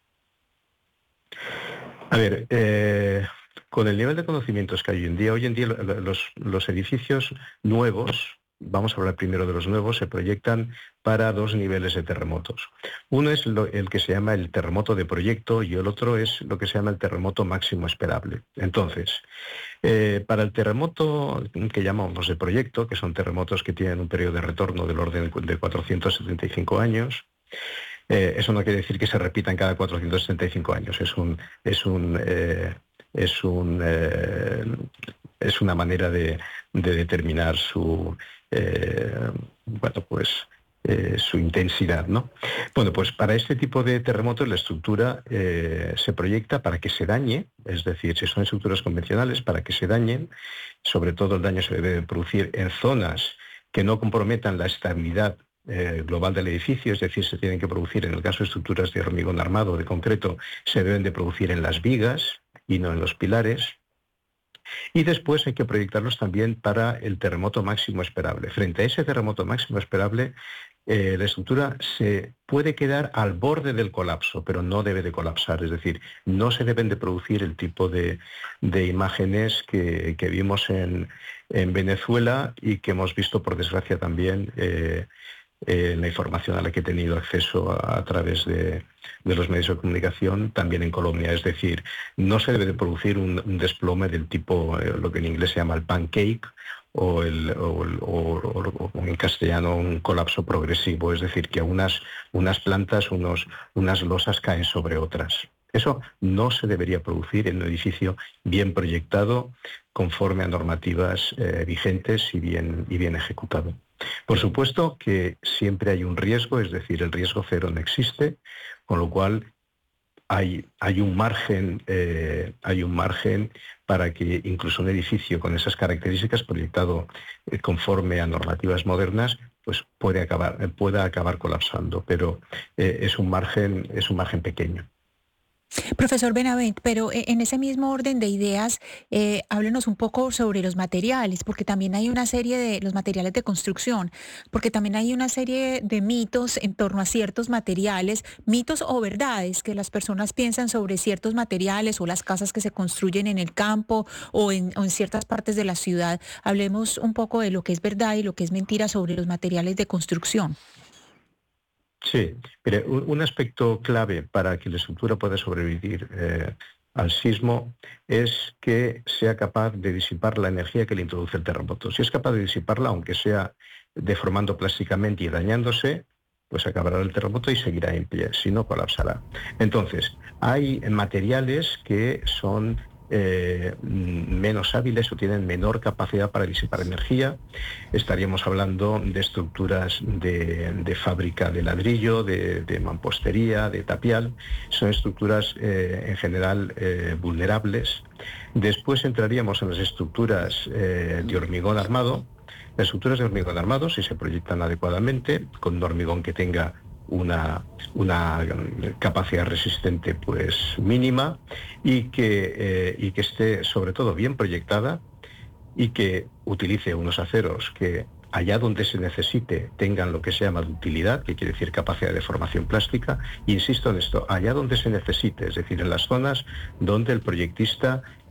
A ver, eh, con el nivel de conocimientos que hay hoy en día, hoy en día los, los edificios nuevos, vamos a hablar primero de los nuevos, se proyectan para dos niveles de terremotos. Uno es lo, el que se llama el terremoto de proyecto y el otro es lo que se llama el terremoto máximo esperable. Entonces, eh, para el terremoto que llamamos de proyecto, que son terremotos que tienen un periodo de retorno del orden de cuatrocientos setenta y cinco años, eh, eso no quiere decir que se repitan cada cuatrocientos setenta y cinco años, es un... Es un eh, Es, un, eh, es una manera de, de determinar su, eh, bueno, pues, eh, su intensidad, ¿no? Bueno, pues para este tipo de terremotos la estructura eh, se proyecta para que se dañe, es decir, si son estructuras convencionales, para que se dañen, sobre todo el daño se debe producir en zonas que no comprometan la estabilidad Eh, global del edificio, es decir, se tienen que producir, en el caso de estructuras de hormigón armado, de concreto, se deben de producir en las vigas y no en los pilares. Y después hay que proyectarlos también para el terremoto máximo esperable. Frente a ese terremoto máximo esperable, eh, la estructura se puede quedar al borde del colapso, pero no debe de colapsar. Es decir, no se deben de producir el tipo de, de imágenes que, que vimos en, en Venezuela y que hemos visto, por desgracia, también eh, Eh, la información a la que he tenido acceso a, a través de, de los medios de comunicación, también en Colombia. Es decir, no se debe de producir un, un desplome del tipo, eh, lo que en inglés se llama el pancake, o, el, o, el, o, o, o en castellano un colapso progresivo, es decir, que unas, unas plantas, unos, unas losas caen sobre otras. Eso no se debería producir en un edificio bien proyectado, conforme a normativas eh, vigentes y bien, y bien ejecutado. Por supuesto que siempre hay un riesgo, es decir, el riesgo cero no existe, con lo cual hay, hay, un, margen, eh, hay un margen para que incluso un edificio con esas características proyectado eh, conforme a normativas modernas pues puede acabar, pueda acabar colapsando, pero eh, es un margen, es un margen pequeño. Profesor Benavent, pero en ese mismo orden de ideas, eh, háblenos un poco sobre los materiales, porque también hay una serie de los materiales de construcción, porque también hay una serie de mitos en torno a ciertos materiales, mitos o verdades que las personas piensan sobre ciertos materiales o las casas que se construyen en el campo o en, o en ciertas partes de la ciudad. Hablemos un poco de lo que es verdad y lo que es mentira sobre los materiales de construcción. Sí, mire, un aspecto clave para que la estructura pueda sobrevivir eh, al sismo es que sea capaz de disipar la energía que le introduce el terremoto. Si es capaz de disiparla, aunque sea deformando plásticamente y dañándose, pues acabará el terremoto y seguirá en pie, si no colapsará. Entonces, hay materiales que son Eh, menos hábiles o tienen menor capacidad para disipar energía. Estaríamos hablando de estructuras de, de fábrica de ladrillo, de, de mampostería, de tapial. Son estructuras eh, en general eh, vulnerables. Después entraríamos en las estructuras eh, de hormigón armado. Las estructuras de hormigón armado, si se proyectan adecuadamente, con un hormigón que tenga Una, una capacidad resistente pues mínima y que, eh, y que esté sobre todo bien proyectada y que utilice unos aceros que allá donde se necesite tengan lo que se llama ductilidad, que quiere decir capacidad de formación plástica. Insisto en esto, allá donde se necesite, es decir, en las zonas donde el proyectista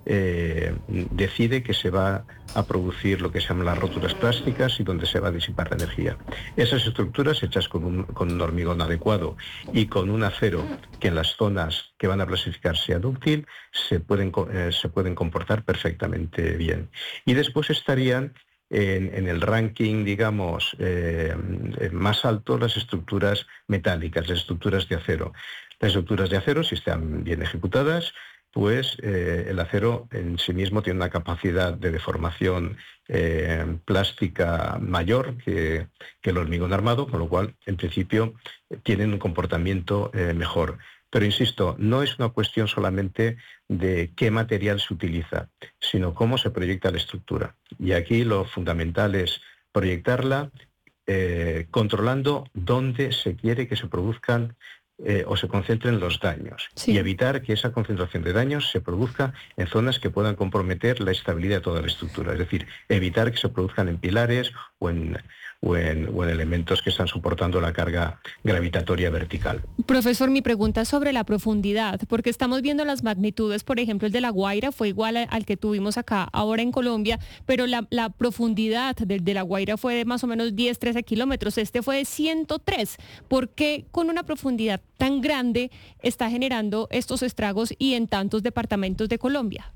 eh, decide que se va a producir lo que se llaman las rótulas plásticas y donde se va a disipar la energía. Esas estructuras hechas con un, con un hormigón adecuado y con un acero que en las zonas que van a plasificar sea dúctil, se pueden, eh, se pueden comportar perfectamente bien. Y después estarían En, en el ranking, digamos, eh, más alto las estructuras metálicas, las estructuras de acero. Las estructuras de acero, si están bien ejecutadas, pues eh, el acero en sí mismo tiene una capacidad de deformación eh, plástica mayor que, que el hormigón armado, con lo cual, en principio, tienen un comportamiento eh, mejor. Pero insisto, no es una cuestión solamente de qué material se utiliza, sino cómo se proyecta la estructura. Y aquí lo fundamental es proyectarla eh, controlando dónde se quiere que se produzcan eh, o se concentren los daños. Sí. Y evitar que esa concentración de daños se produzca en zonas que puedan comprometer la estabilidad de toda la estructura. Es decir, evitar que se produzcan en pilares o en... O en, o en elementos que están soportando la carga gravitatoria vertical. Profesor, mi pregunta es sobre la profundidad, porque estamos viendo las magnitudes, por ejemplo, el de La Guaira fue igual a, al que tuvimos acá ahora en Colombia, pero la, la profundidad del de La Guaira fue de más o menos diez, trece kilómetros, este fue de ciento tres. ¿Por qué con una profundidad tan grande está generando estos estragos y en tantos departamentos de Colombia?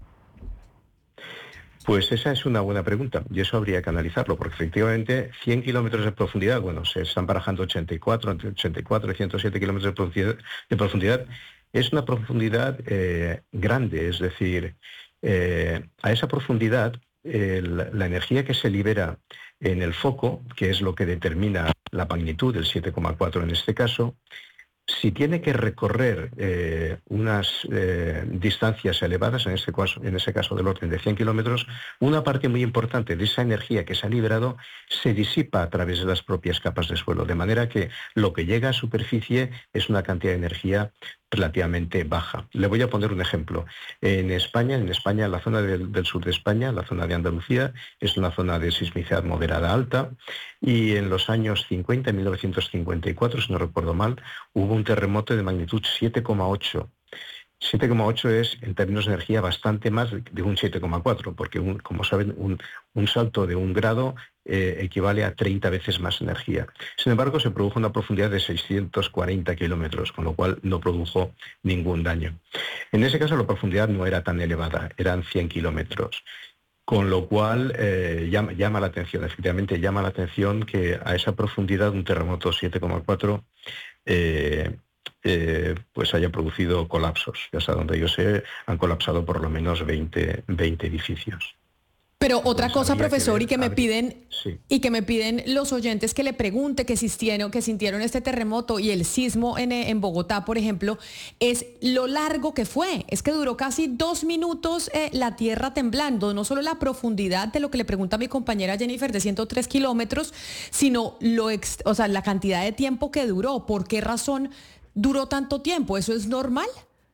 Pues esa es una buena pregunta y eso habría que analizarlo, porque efectivamente cien kilómetros de profundidad, bueno, se están barajando ochenta y cuatro, entre ochenta y cuatro y ciento siete kilómetros de profundidad, de profundidad, es una profundidad eh, grande, es decir, eh, a esa profundidad eh, la, la energía que se libera en el foco, que es lo que determina la magnitud del siete coma cuatro en este caso, si tiene que recorrer eh, unas eh, distancias elevadas, en, este caso, en ese caso del orden de cien kilómetros, una parte muy importante de esa energía que se ha liberado se disipa a través de las propias capas de suelo, de manera que lo que llega a superficie es una cantidad de energía relativamente baja. Le voy a poner un ejemplo. En España, en España, la zona del, del sur de España, la zona de Andalucía, es una zona de sismicidad moderada alta, y en los años cincuenta, en mil novecientos cincuenta y cuatro, si no recuerdo mal, hubo un terremoto de magnitud siete coma ocho. siete coma ocho es, en términos de energía, bastante más de un siete coma cuatro, porque, un, como saben, un, un salto de un grado eh, equivale a treinta veces más energía. Sin embargo, se produjo una profundidad de seiscientos cuarenta kilómetros, con lo cual no produjo ningún daño. En ese caso, la profundidad no era tan elevada, eran cien kilómetros. Con lo cual eh, llama, llama la atención, efectivamente llama la atención que a esa profundidad un terremoto siete coma cuatro eh, eh, pues haya producido colapsos. Y hasta donde yo sé, han colapsado por lo menos veinte, veinte edificios. Pero otra pues cosa, profesor, que ver, y que me piden sí. y que me piden los oyentes que le pregunte que sintieron, que sintieron este terremoto y el sismo en, en Bogotá, por ejemplo, es lo largo que fue. Es que duró casi dos minutos eh, la tierra temblando, no solo la profundidad de lo que le pregunta mi compañera Jennifer de ciento tres kilómetros, sino lo ex, o sea, la cantidad de tiempo que duró. ¿Por qué razón duró tanto tiempo? ¿Eso es normal?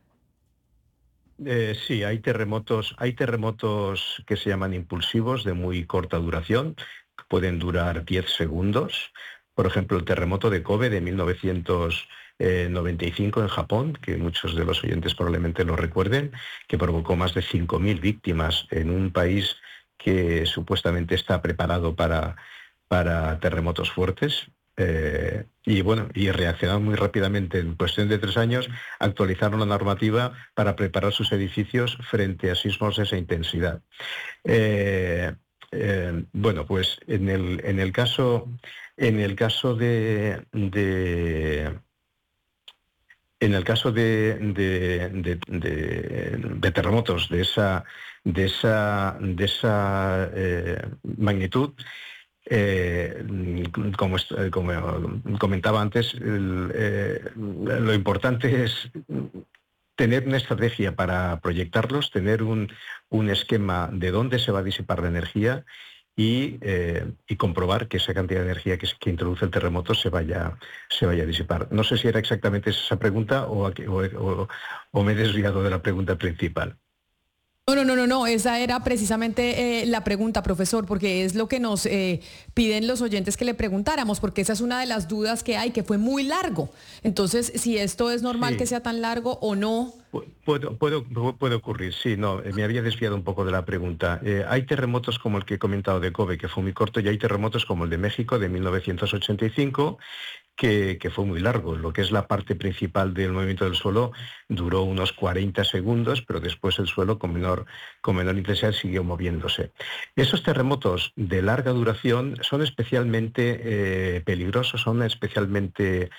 Eh, sí, hay terremotos, hay terremotos que se llaman impulsivos de muy corta duración, que pueden durar diez segundos. Por ejemplo, el terremoto de Kobe de mil novecientos noventa y cinco en Japón, que muchos de los oyentes probablemente lo recuerden, que provocó más de cinco mil víctimas en un país que supuestamente está preparado para, para terremotos fuertes. Eh, y bueno, y reaccionaron muy rápidamente. En cuestión de tres años actualizaron la normativa para preparar sus edificios frente a sismos de esa intensidad. Eh, eh, bueno, pues en el, en el caso, en el caso de, de en el caso de, de, de, de, de terremotos de esa, de esa, de esa eh, magnitud. Eh, como, como comentaba antes, el, eh, lo importante es tener una estrategia para proyectarlos, tener un, un esquema de dónde se va a disipar la energía y, eh, y comprobar que esa cantidad de energía que, que introduce el terremoto se vaya, se vaya a disipar. No sé si era exactamente esa pregunta o, o, o, o me he desviado de la pregunta principal. No, no, no, no, no, esa era precisamente eh, la pregunta, profesor, porque es lo que nos eh, piden los oyentes que le preguntáramos, porque esa es una de las dudas que hay, que fue muy largo. Entonces, si esto es normal sí. que sea tan largo o no. Puede, puede, puede ocurrir, sí, no, me había desviado un poco de la pregunta. Eh, hay terremotos como el que he comentado de Kobe, que fue muy corto, y hay terremotos como el de México de mil novecientos ochenta y cinco, Que, que fue muy largo. Lo que es la parte principal del movimiento del suelo duró unos cuarenta segundos, pero después el suelo con menor, con menor intensidad siguió moviéndose. Esos terremotos de larga duración son especialmente eh, peligrosos, son especialmente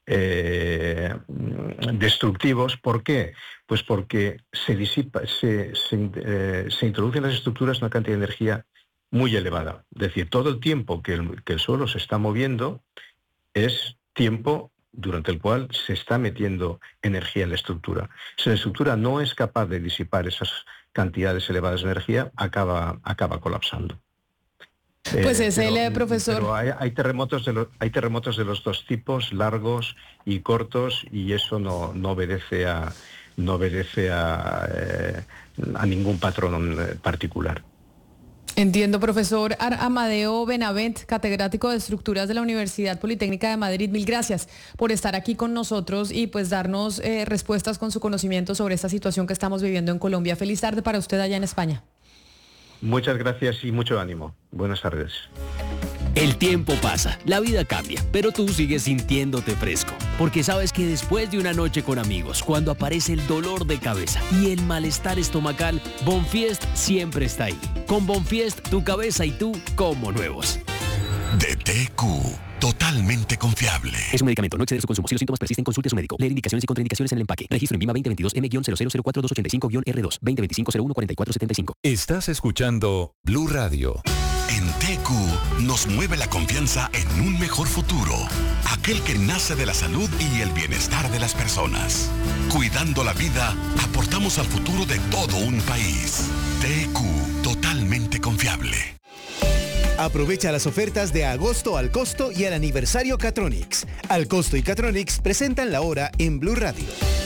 eh, destructivos. ¿Por qué? Pues porque se disipa, se, se, eh, se introduce en las estructuras una cantidad de energía muy elevada. Es decir, todo el tiempo que el, que el suelo se está moviendo es tiempo durante el cual se está metiendo energía en la estructura. Si la estructura no es capaz de disipar esas cantidades elevadas de energía, acaba, acaba colapsando. Pues eh, es pero, el profesor. Pero hay, hay, terremotos de los, hay terremotos de los dos tipos, largos y cortos, y eso no, no obedece a, no obedece a, eh, a ningún patrón particular. Entiendo, profesor Amadeo Benavent, catedrático de Estructuras de la Universidad Politécnica de Madrid. Mil gracias por estar aquí con nosotros y pues darnos eh, respuestas con su conocimiento sobre esta situación que estamos viviendo en Colombia. Feliz tarde para usted allá en España. Muchas gracias y mucho ánimo. Buenas tardes. El tiempo pasa, la vida cambia, pero tú sigues sintiéndote fresco, porque sabes que después de una noche con amigos, cuando aparece el dolor de cabeza y el malestar estomacal, Bonfiest siempre está ahí. Con Bonfiest, tu cabeza y tú como nuevos. D T Q, totalmente confiable. Es un medicamento, no exceder su consumo. Si los síntomas persisten, consulte a su médico. Leer indicaciones y contraindicaciones en el empaque. Registro en Vima veinte veintidós M cero cero cero cuatro dos ocho cinco R dos, veinte veinticinco cero uno cuarenta y cuatro setenta y cinco. Estás escuchando Blue Radio. En T Q nos mueve la confianza en un mejor futuro, aquel que nace de la salud y el bienestar de las personas. Cuidando la vida, aportamos al futuro de todo un país. T Q, totalmente confiable. Aprovecha las ofertas de agosto al costo y al aniversario Catronics. Al costo y Catronics presentan la hora en Blue Radio.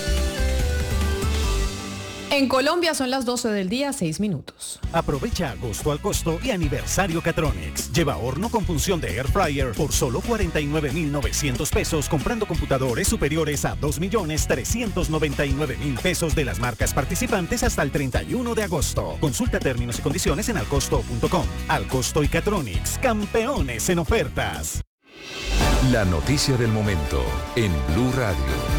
En Colombia son las doce del día, seis minutos. Aprovecha agosto al costo y aniversario Catronics. Lleva horno con función de Air Fryer por solo cuarenta y nueve mil novecientos pesos comprando computadores superiores a dos millones trescientos noventa y nueve mil pesos de las marcas participantes hasta el treinta y uno de agosto. Consulta términos y condiciones en alcosto punto com. Alcosto y Catronics, campeones en ofertas. La noticia del momento en Blue Radio.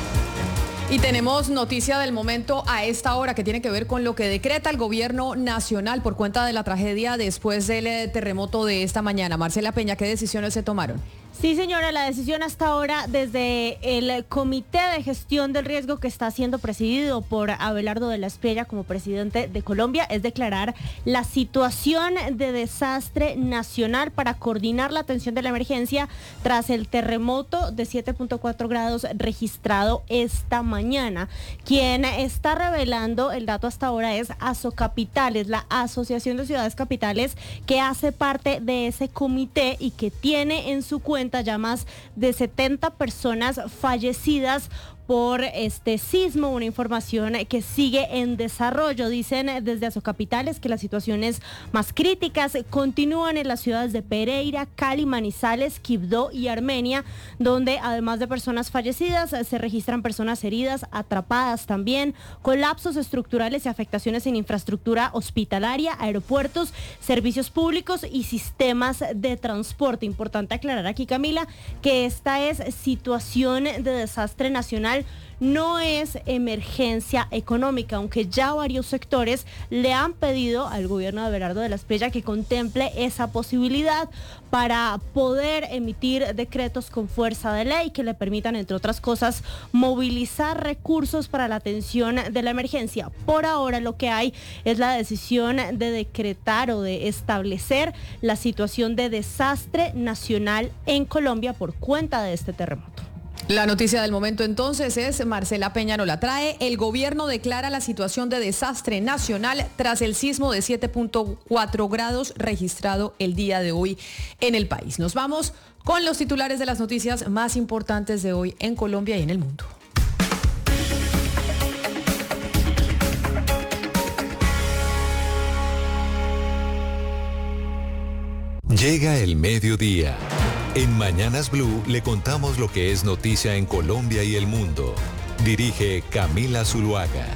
Y tenemos noticia del momento a esta hora que tiene que ver con lo que decreta el gobierno nacional por cuenta de la tragedia después del terremoto de esta mañana. Marcela Peña, ¿qué decisiones se tomaron? Sí, señora, la decisión hasta ahora desde el Comité de Gestión del Riesgo que está siendo presidido por Abelardo de la Espriella como presidente de Colombia es declarar la situación de desastre nacional para coordinar la atención de la emergencia tras el terremoto de siete punto cuatro grados registrado esta mañana. Quien está revelando el dato hasta ahora es Asocapitales, la Asociación de Ciudades Capitales, que hace parte de ese comité y que tiene en su cuenta ya más de setenta personas fallecidas por este sismo, una información que sigue en desarrollo. Dicen desde Asocapitales que las situaciones más críticas continúan en las ciudades de Pereira, Cali, Manizales, Quibdó y Armenia, donde además de personas fallecidas se registran personas heridas, atrapadas también, colapsos estructurales y afectaciones en infraestructura hospitalaria, aeropuertos, servicios públicos y sistemas de transporte. Importante aclarar aquí, Camila, que esta es situación de desastre nacional, no es emergencia económica, aunque ya varios sectores le han pedido al gobierno de Abelardo de la Espriella que contemple esa posibilidad para poder emitir decretos con fuerza de ley que le permitan, entre otras cosas, movilizar recursos para la atención de la emergencia. Por ahora lo que hay es la decisión de decretar o de establecer la situación de desastre nacional en Colombia por cuenta de este terremoto. La noticia del momento entonces es, Marcela Peña nos la trae, el gobierno declara la situación de desastre nacional tras el sismo de siete punto cuatro grados registrado el día de hoy en el país. Nos vamos con los titulares de las noticias más importantes de hoy en Colombia y en el mundo. Llega el mediodía. En Mañanas Blue le contamos lo que es noticia en Colombia y el mundo. Dirige Camila Zuluaga.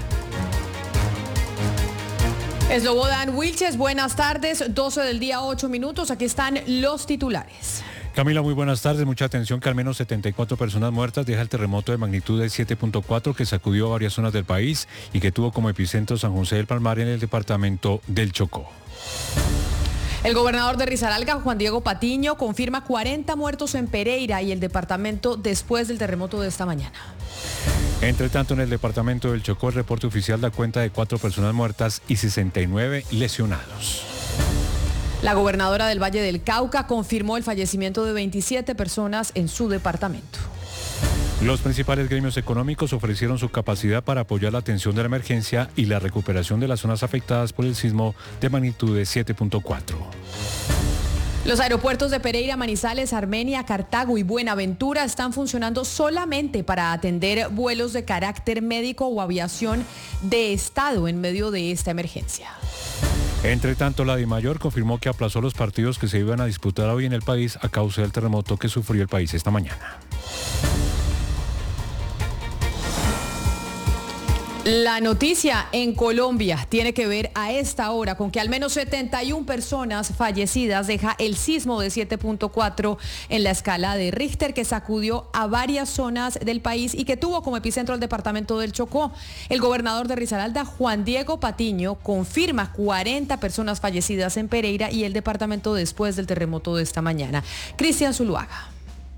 Slobodan Wilches, buenas tardes, doce del día, ocho minutos, aquí están los titulares. Camila, muy buenas tardes. Mucha atención que al menos setenta y cuatro personas muertas deja el terremoto de magnitud de siete punto cuatro que sacudió varias zonas del país y que tuvo como epicentro San José del Palmar en el departamento del Chocó. El gobernador de Risaralda, Juan Diego Patiño, confirma cuarenta muertos en Pereira y el departamento después del terremoto de esta mañana. Entre tanto, en el departamento del Chocó, el reporte oficial da cuenta de cuatro personas muertas y sesenta y nueve lesionados. La gobernadora del Valle del Cauca confirmó el fallecimiento de veintisiete personas en su departamento. Los principales gremios económicos ofrecieron su capacidad para apoyar la atención de la emergencia y la recuperación de las zonas afectadas por el sismo de magnitud de siete punto cuatro. Los aeropuertos de Pereira, Manizales, Armenia, Cartago y Buenaventura están funcionando solamente para atender vuelos de carácter médico o aviación de Estado en medio de esta emergencia. Entre tanto, la DIMAYOR confirmó que aplazó los partidos que se iban a disputar hoy en el país a causa del terremoto que sufrió el país esta mañana. La noticia en Colombia tiene que ver a esta hora con que al menos setenta y una personas fallecidas deja el sismo de siete punto cuatro en la escala de Richter que sacudió a varias zonas del país y que tuvo como epicentro el departamento del Chocó. El gobernador de Risaralda, Juan Diego Patiño, confirma cuarenta personas fallecidas en Pereira y el departamento después del terremoto de esta mañana. Cristian Zuluaga.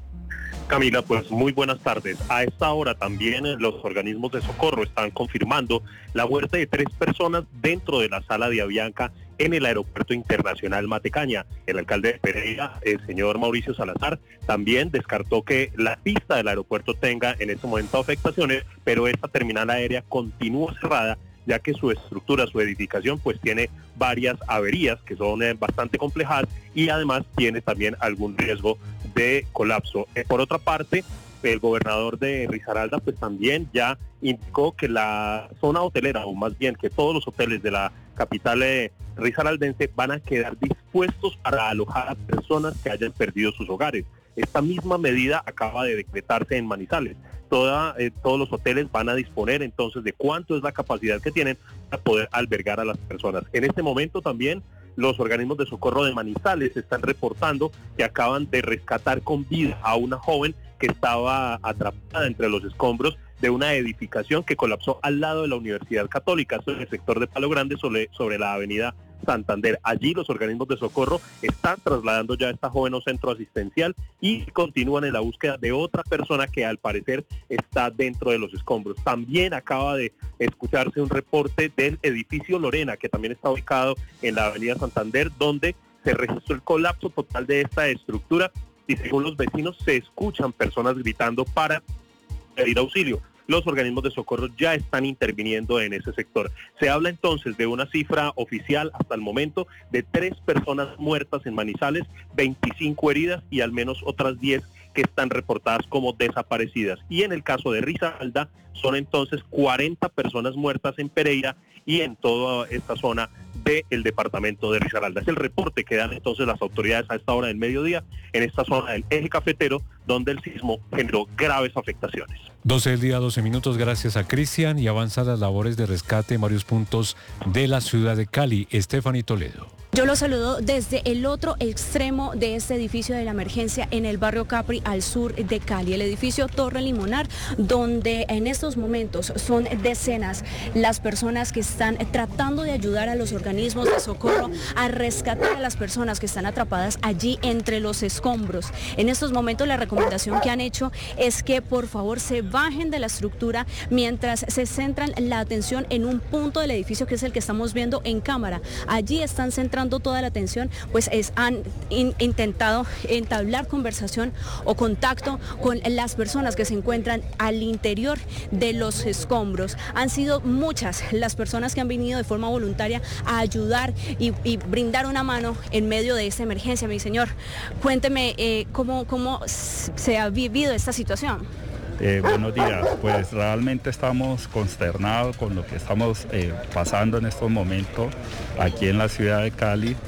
Camila, pues muy buenas tardes. A esta hora también los organismos de socorro están confirmando la muerte de tres personas dentro de la sala de Avianca en el Aeropuerto Internacional Matecaña. El alcalde de Pereira, el señor Mauricio Salazar, también descartó que la pista del aeropuerto tenga en este momento afectaciones, pero esta terminal aérea continúa cerrada, ya que su estructura, su edificación, pues tiene varias averías que son eh, bastante complejas y además tiene también algún riesgo de colapso. Eh, por otra parte, el gobernador de Risaralda pues también ya indicó que la zona hotelera, o más bien que todos los hoteles de la capital eh, risaraldense van a quedar dispuestos para alojar a personas que hayan perdido sus hogares. Esta misma medida acaba de decretarse en Manizales. Toda, eh, todos los hoteles van a disponer entonces de cuánto es la capacidad que tienen para poder albergar a las personas. En este momento también los organismos de socorro de Manizales están reportando que acaban de rescatar con vida a una joven que estaba atrapada entre los escombros de una edificación que colapsó al lado de la Universidad Católica, esto en el sector de Palo Grande, sobre, sobre la avenida Santander. Allí los organismos de socorro están trasladando ya a esta joven a un centro asistencial y continúan en la búsqueda de otra persona que al parecer está dentro de los escombros. También acaba de escucharse un reporte del edificio Lorena, que también está ubicado en la avenida Santander, donde se registró el colapso total de esta estructura y según los vecinos se escuchan personas gritando para pedir auxilio. Los organismos de socorro ya están interviniendo en ese sector. Se habla entonces de una cifra oficial hasta el momento de tres personas muertas en Manizales, veinticinco heridas y al menos otras diez que están reportadas como desaparecidas. Y en el caso de Risaralda son entonces cuarenta personas muertas en Pereira y en toda esta zona del departamento de Risaralda. Es el reporte que dan entonces las autoridades a esta hora del mediodía en esta zona del eje cafetero, donde el sismo generó graves afectaciones. doce del día, doce minutos, gracias a Cristian, y avanzan las labores de rescate en varios puntos de la ciudad de Cali. Stephanie Toledo. Yo lo saludo desde el otro extremo de este edificio de la emergencia en el barrio Capri, al sur de Cali, el edificio Torre Limonar, donde en estos momentos son decenas las personas que están tratando de ayudar a los organismos de socorro a rescatar a las personas que están atrapadas allí entre los escombros. En estos momentos la recomendación que han hecho es que por favor se bajen de la estructura mientras se centran la atención en un punto del edificio que es el que estamos viendo en cámara. Allí están centrando toda la atención, pues es, han in, intentado entablar conversación o contacto con las personas que se encuentran al interior de los escombros. Han sido muchas las personas que han venido de forma voluntaria a ayudar y, y brindar una mano en medio de esta emergencia. Mi señor, cuénteme eh, cómo, cómo se ha vivido esta situación. Eh, buenos días, pues realmente estamos consternados con lo que estamos eh, pasando en estos momentos aquí en la ciudad de Cali.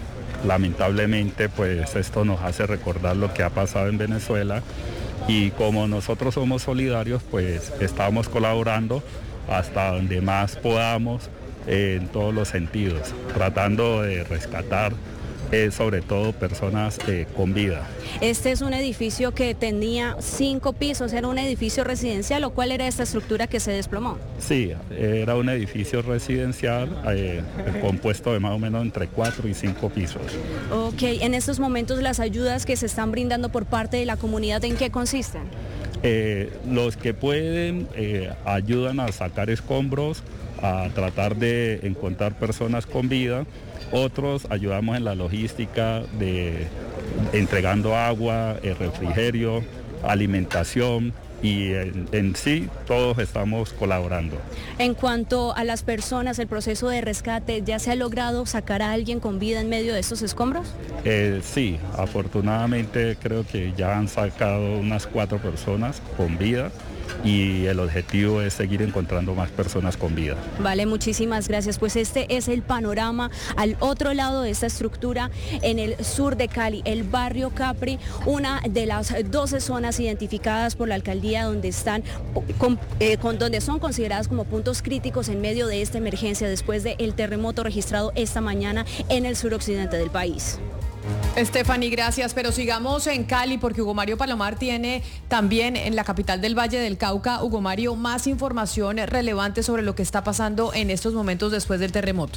lamentablemente pues esto nos hace recordar lo que ha pasado en Venezuela y como nosotros somos solidarios pues estamos colaborando hasta donde más podamos eh, en todos los sentidos, tratando de rescatar Eh, sobre todo personas eh, con vida. Este es un edificio que tenía cinco pisos, era un edificio residencial, ¿o cuál era esta estructura que se desplomó? Sí, era un edificio residencial eh, compuesto de más o menos entre cuatro y cinco pisos. Ok, en estos momentos las ayudas que se están brindando por parte de la comunidad, ¿en qué consisten? Eh, los que pueden eh, ayudan a sacar escombros, a tratar de encontrar personas con vida. Otros ayudamos en la logística de entregando agua, el refrigerio, alimentación y en, en sí todos estamos colaborando. En cuanto a las personas, el proceso de rescate, ¿ya se ha logrado sacar a alguien con vida en medio de estos escombros? Eh, sí, afortunadamente creo que ya han sacado unas cuatro personas con vida. Y el objetivo es seguir encontrando más personas con vida. Vale, muchísimas gracias. Pues este es el panorama al otro lado de esta estructura en el sur de Cali, el barrio Capri, una de las doce zonas identificadas por la alcaldía donde están, con, eh, con, donde son consideradas como puntos críticos en medio de esta emergencia después del terremoto registrado esta mañana en el suroccidente del país. Stephanie, gracias, pero sigamos en Cali porque Hugo Mario Palomar tiene también en la capital del Valle del Cauca, Hugo Mario, más información relevante sobre lo que está pasando en estos momentos después del terremoto.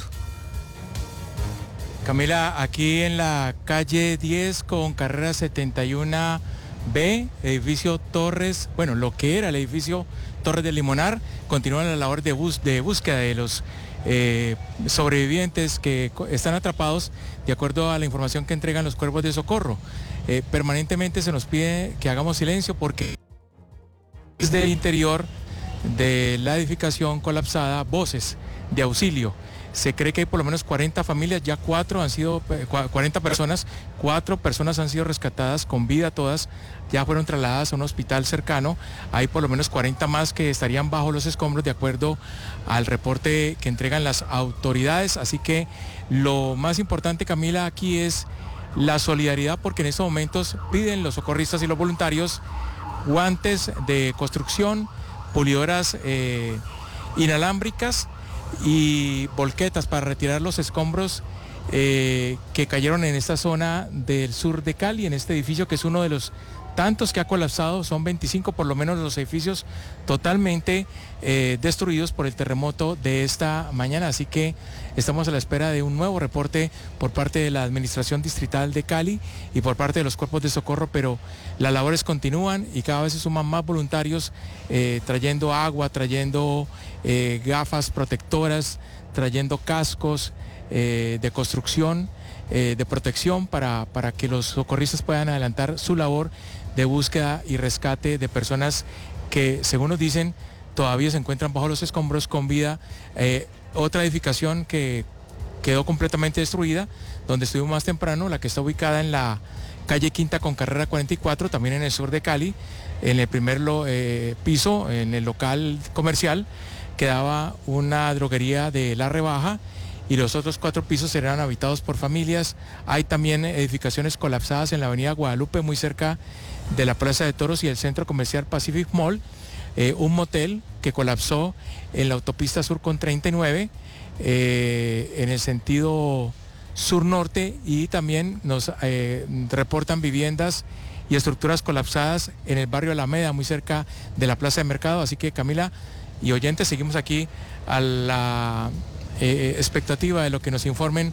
Camila, aquí en la calle diez con carrera setenta y uno B, edificio Torres, bueno, lo que era el edificio Torres del Limonar, continúa la labor de, bus, de búsqueda de los Eh, sobrevivientes que están atrapados de acuerdo a la información que entregan los cuerpos de socorro. Eh, permanentemente se nos pide que hagamos silencio porque desde el interior de la edificación colapsada, voces de auxilio. Se cree que hay por lo menos cuarenta familias, ya cuatro han sido, cuarenta personas, cuatro personas han sido rescatadas con vida todas, ya fueron trasladadas a un hospital cercano, hay por lo menos cuarenta más que estarían bajo los escombros de acuerdo al reporte que entregan las autoridades, así que lo más importante, Camila, aquí es la solidaridad porque en estos momentos piden los socorristas y los voluntarios guantes de construcción, pulidoras eh, inalámbricas, y volquetas para retirar los escombros eh, que cayeron en esta zona del sur de Cali, en este edificio que es uno de los tantos que ha colapsado, son veinticinco por lo menos los edificios totalmente eh, destruidos por el terremoto de esta mañana, así que estamos a la espera de un nuevo reporte por parte de la Administración Distrital de Cali y por parte de los cuerpos de socorro, pero las labores continúan y cada vez se suman más voluntarios eh, trayendo agua, trayendo eh, gafas protectoras, trayendo cascos eh, de construcción, eh, de protección para, para que los socorristas puedan adelantar su labor de búsqueda y rescate de personas que, según nos dicen, todavía se encuentran bajo los escombros con vida. Eh, otra edificación que quedó completamente destruida, donde estuvimos más temprano, la que está ubicada en la calle Quinta con carrera cuarenta y cuatro, también en el sur de Cali, en el primer lo, eh, piso, en el local comercial, quedaba una droguería de La Rebaja y los otros cuatro pisos serán habitados por familias. Hay también edificaciones colapsadas en la avenida Guadalupe, muy cerca de la Plaza de Toros y el centro comercial Pacific Mall, eh, un motel que colapsó en la autopista sur con treinta y nueve, eh, en el sentido sur-norte, y también nos eh, reportan viviendas y estructuras colapsadas en el barrio Alameda, muy cerca de la Plaza de Mercado. Así que, Camila y oyentes, seguimos aquí a la eh, expectativa de lo que nos informen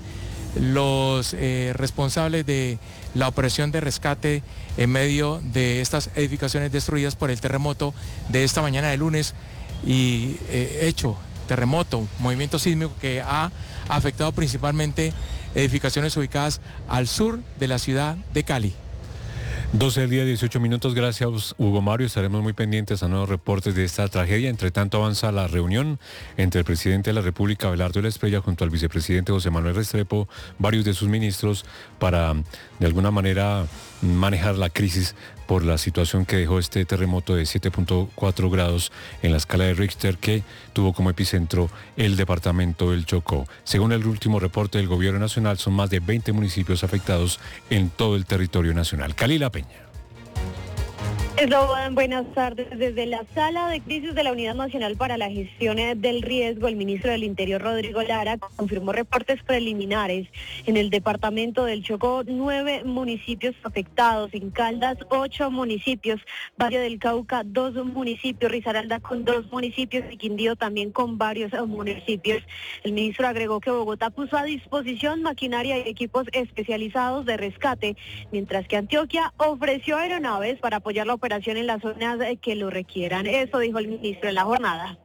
los eh, responsables de la operación de rescate en medio de estas edificaciones destruidas por el terremoto de esta mañana de lunes y eh, hecho terremoto, movimiento sísmico que ha afectado principalmente edificaciones ubicadas al sur de la ciudad de Cali. doce del día, dieciocho minutos. Gracias, Hugo Mario. Estaremos muy pendientes a nuevos reportes de esta tragedia. Entre tanto, avanza la reunión entre el presidente de la República, Abelardo de la Espriella, junto al vicepresidente José Manuel Restrepo, varios de sus ministros, para de alguna manera manejar la crisis por la situación que dejó este terremoto de siete punto cuatro grados en la escala de Richter que tuvo como epicentro el departamento del Chocó. Según el último reporte del gobierno nacional, son más de veinte municipios afectados en todo el territorio nacional. Kalila Peña. Eslobodan, buenas tardes. Desde la sala de crisis de la Unidad Nacional para la Gestión del Riesgo, el ministro del Interior, Rodrigo Lara, confirmó reportes preliminares en el departamento del Chocó, nueve municipios afectados, en Caldas, ocho municipios, Valle del Cauca, dos municipios, Risaralda con dos municipios y Quindío también con varios municipios. El ministro agregó que Bogotá puso a disposición maquinaria y equipos especializados de rescate, mientras que Antioquia ofreció aeronaves para apoyar la operación en las zonas que lo requieran. Eso dijo el ministro en la jornada.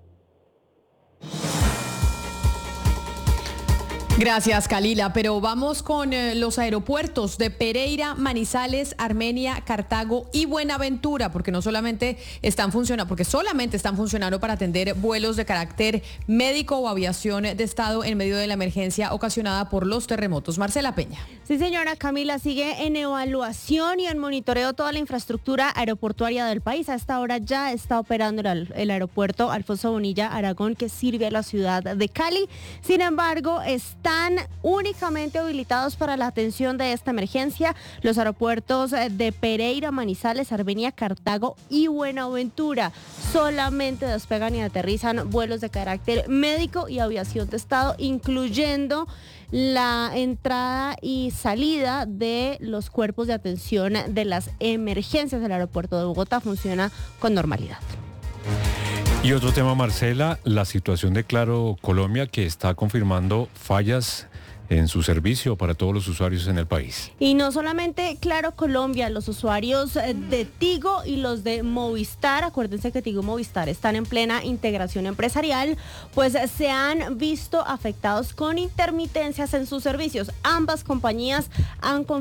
Gracias, Kalila, pero vamos con eh, los aeropuertos de Pereira, Manizales, Armenia, Cartago y Buenaventura, porque no solamente están funcionando, porque solamente están funcionando para atender vuelos de carácter médico o aviación de Estado en medio de la emergencia ocasionada por los terremotos. Marcela Peña. Sí, señora Camila, sigue en evaluación y en monitoreo toda la infraestructura aeroportuaria del país. A esta hora ya está operando el, el aeropuerto Alfonso Bonilla Aragón, que sirve a la ciudad de Cali. Sin embargo, están únicamente habilitados para la atención de esta emergencia los aeropuertos de Pereira, Manizales, Armenia, Cartago y Buenaventura. Solamente despegan y aterrizan vuelos de carácter médico y aviación de Estado, incluyendo la entrada y salida de los cuerpos de atención de las emergencias. El aeropuerto de Bogotá funciona con normalidad. Y otro tema, Marcela, la situación de Claro Colombia, que está confirmando fallas en su servicio para todos los usuarios en el país. Y no solamente Claro Colombia, los usuarios de Tigo y los de Movistar, acuérdense que Tigo y Movistar están en plena integración empresarial, pues se han visto afectados con intermitencias en sus servicios. Ambas compañías han confirmado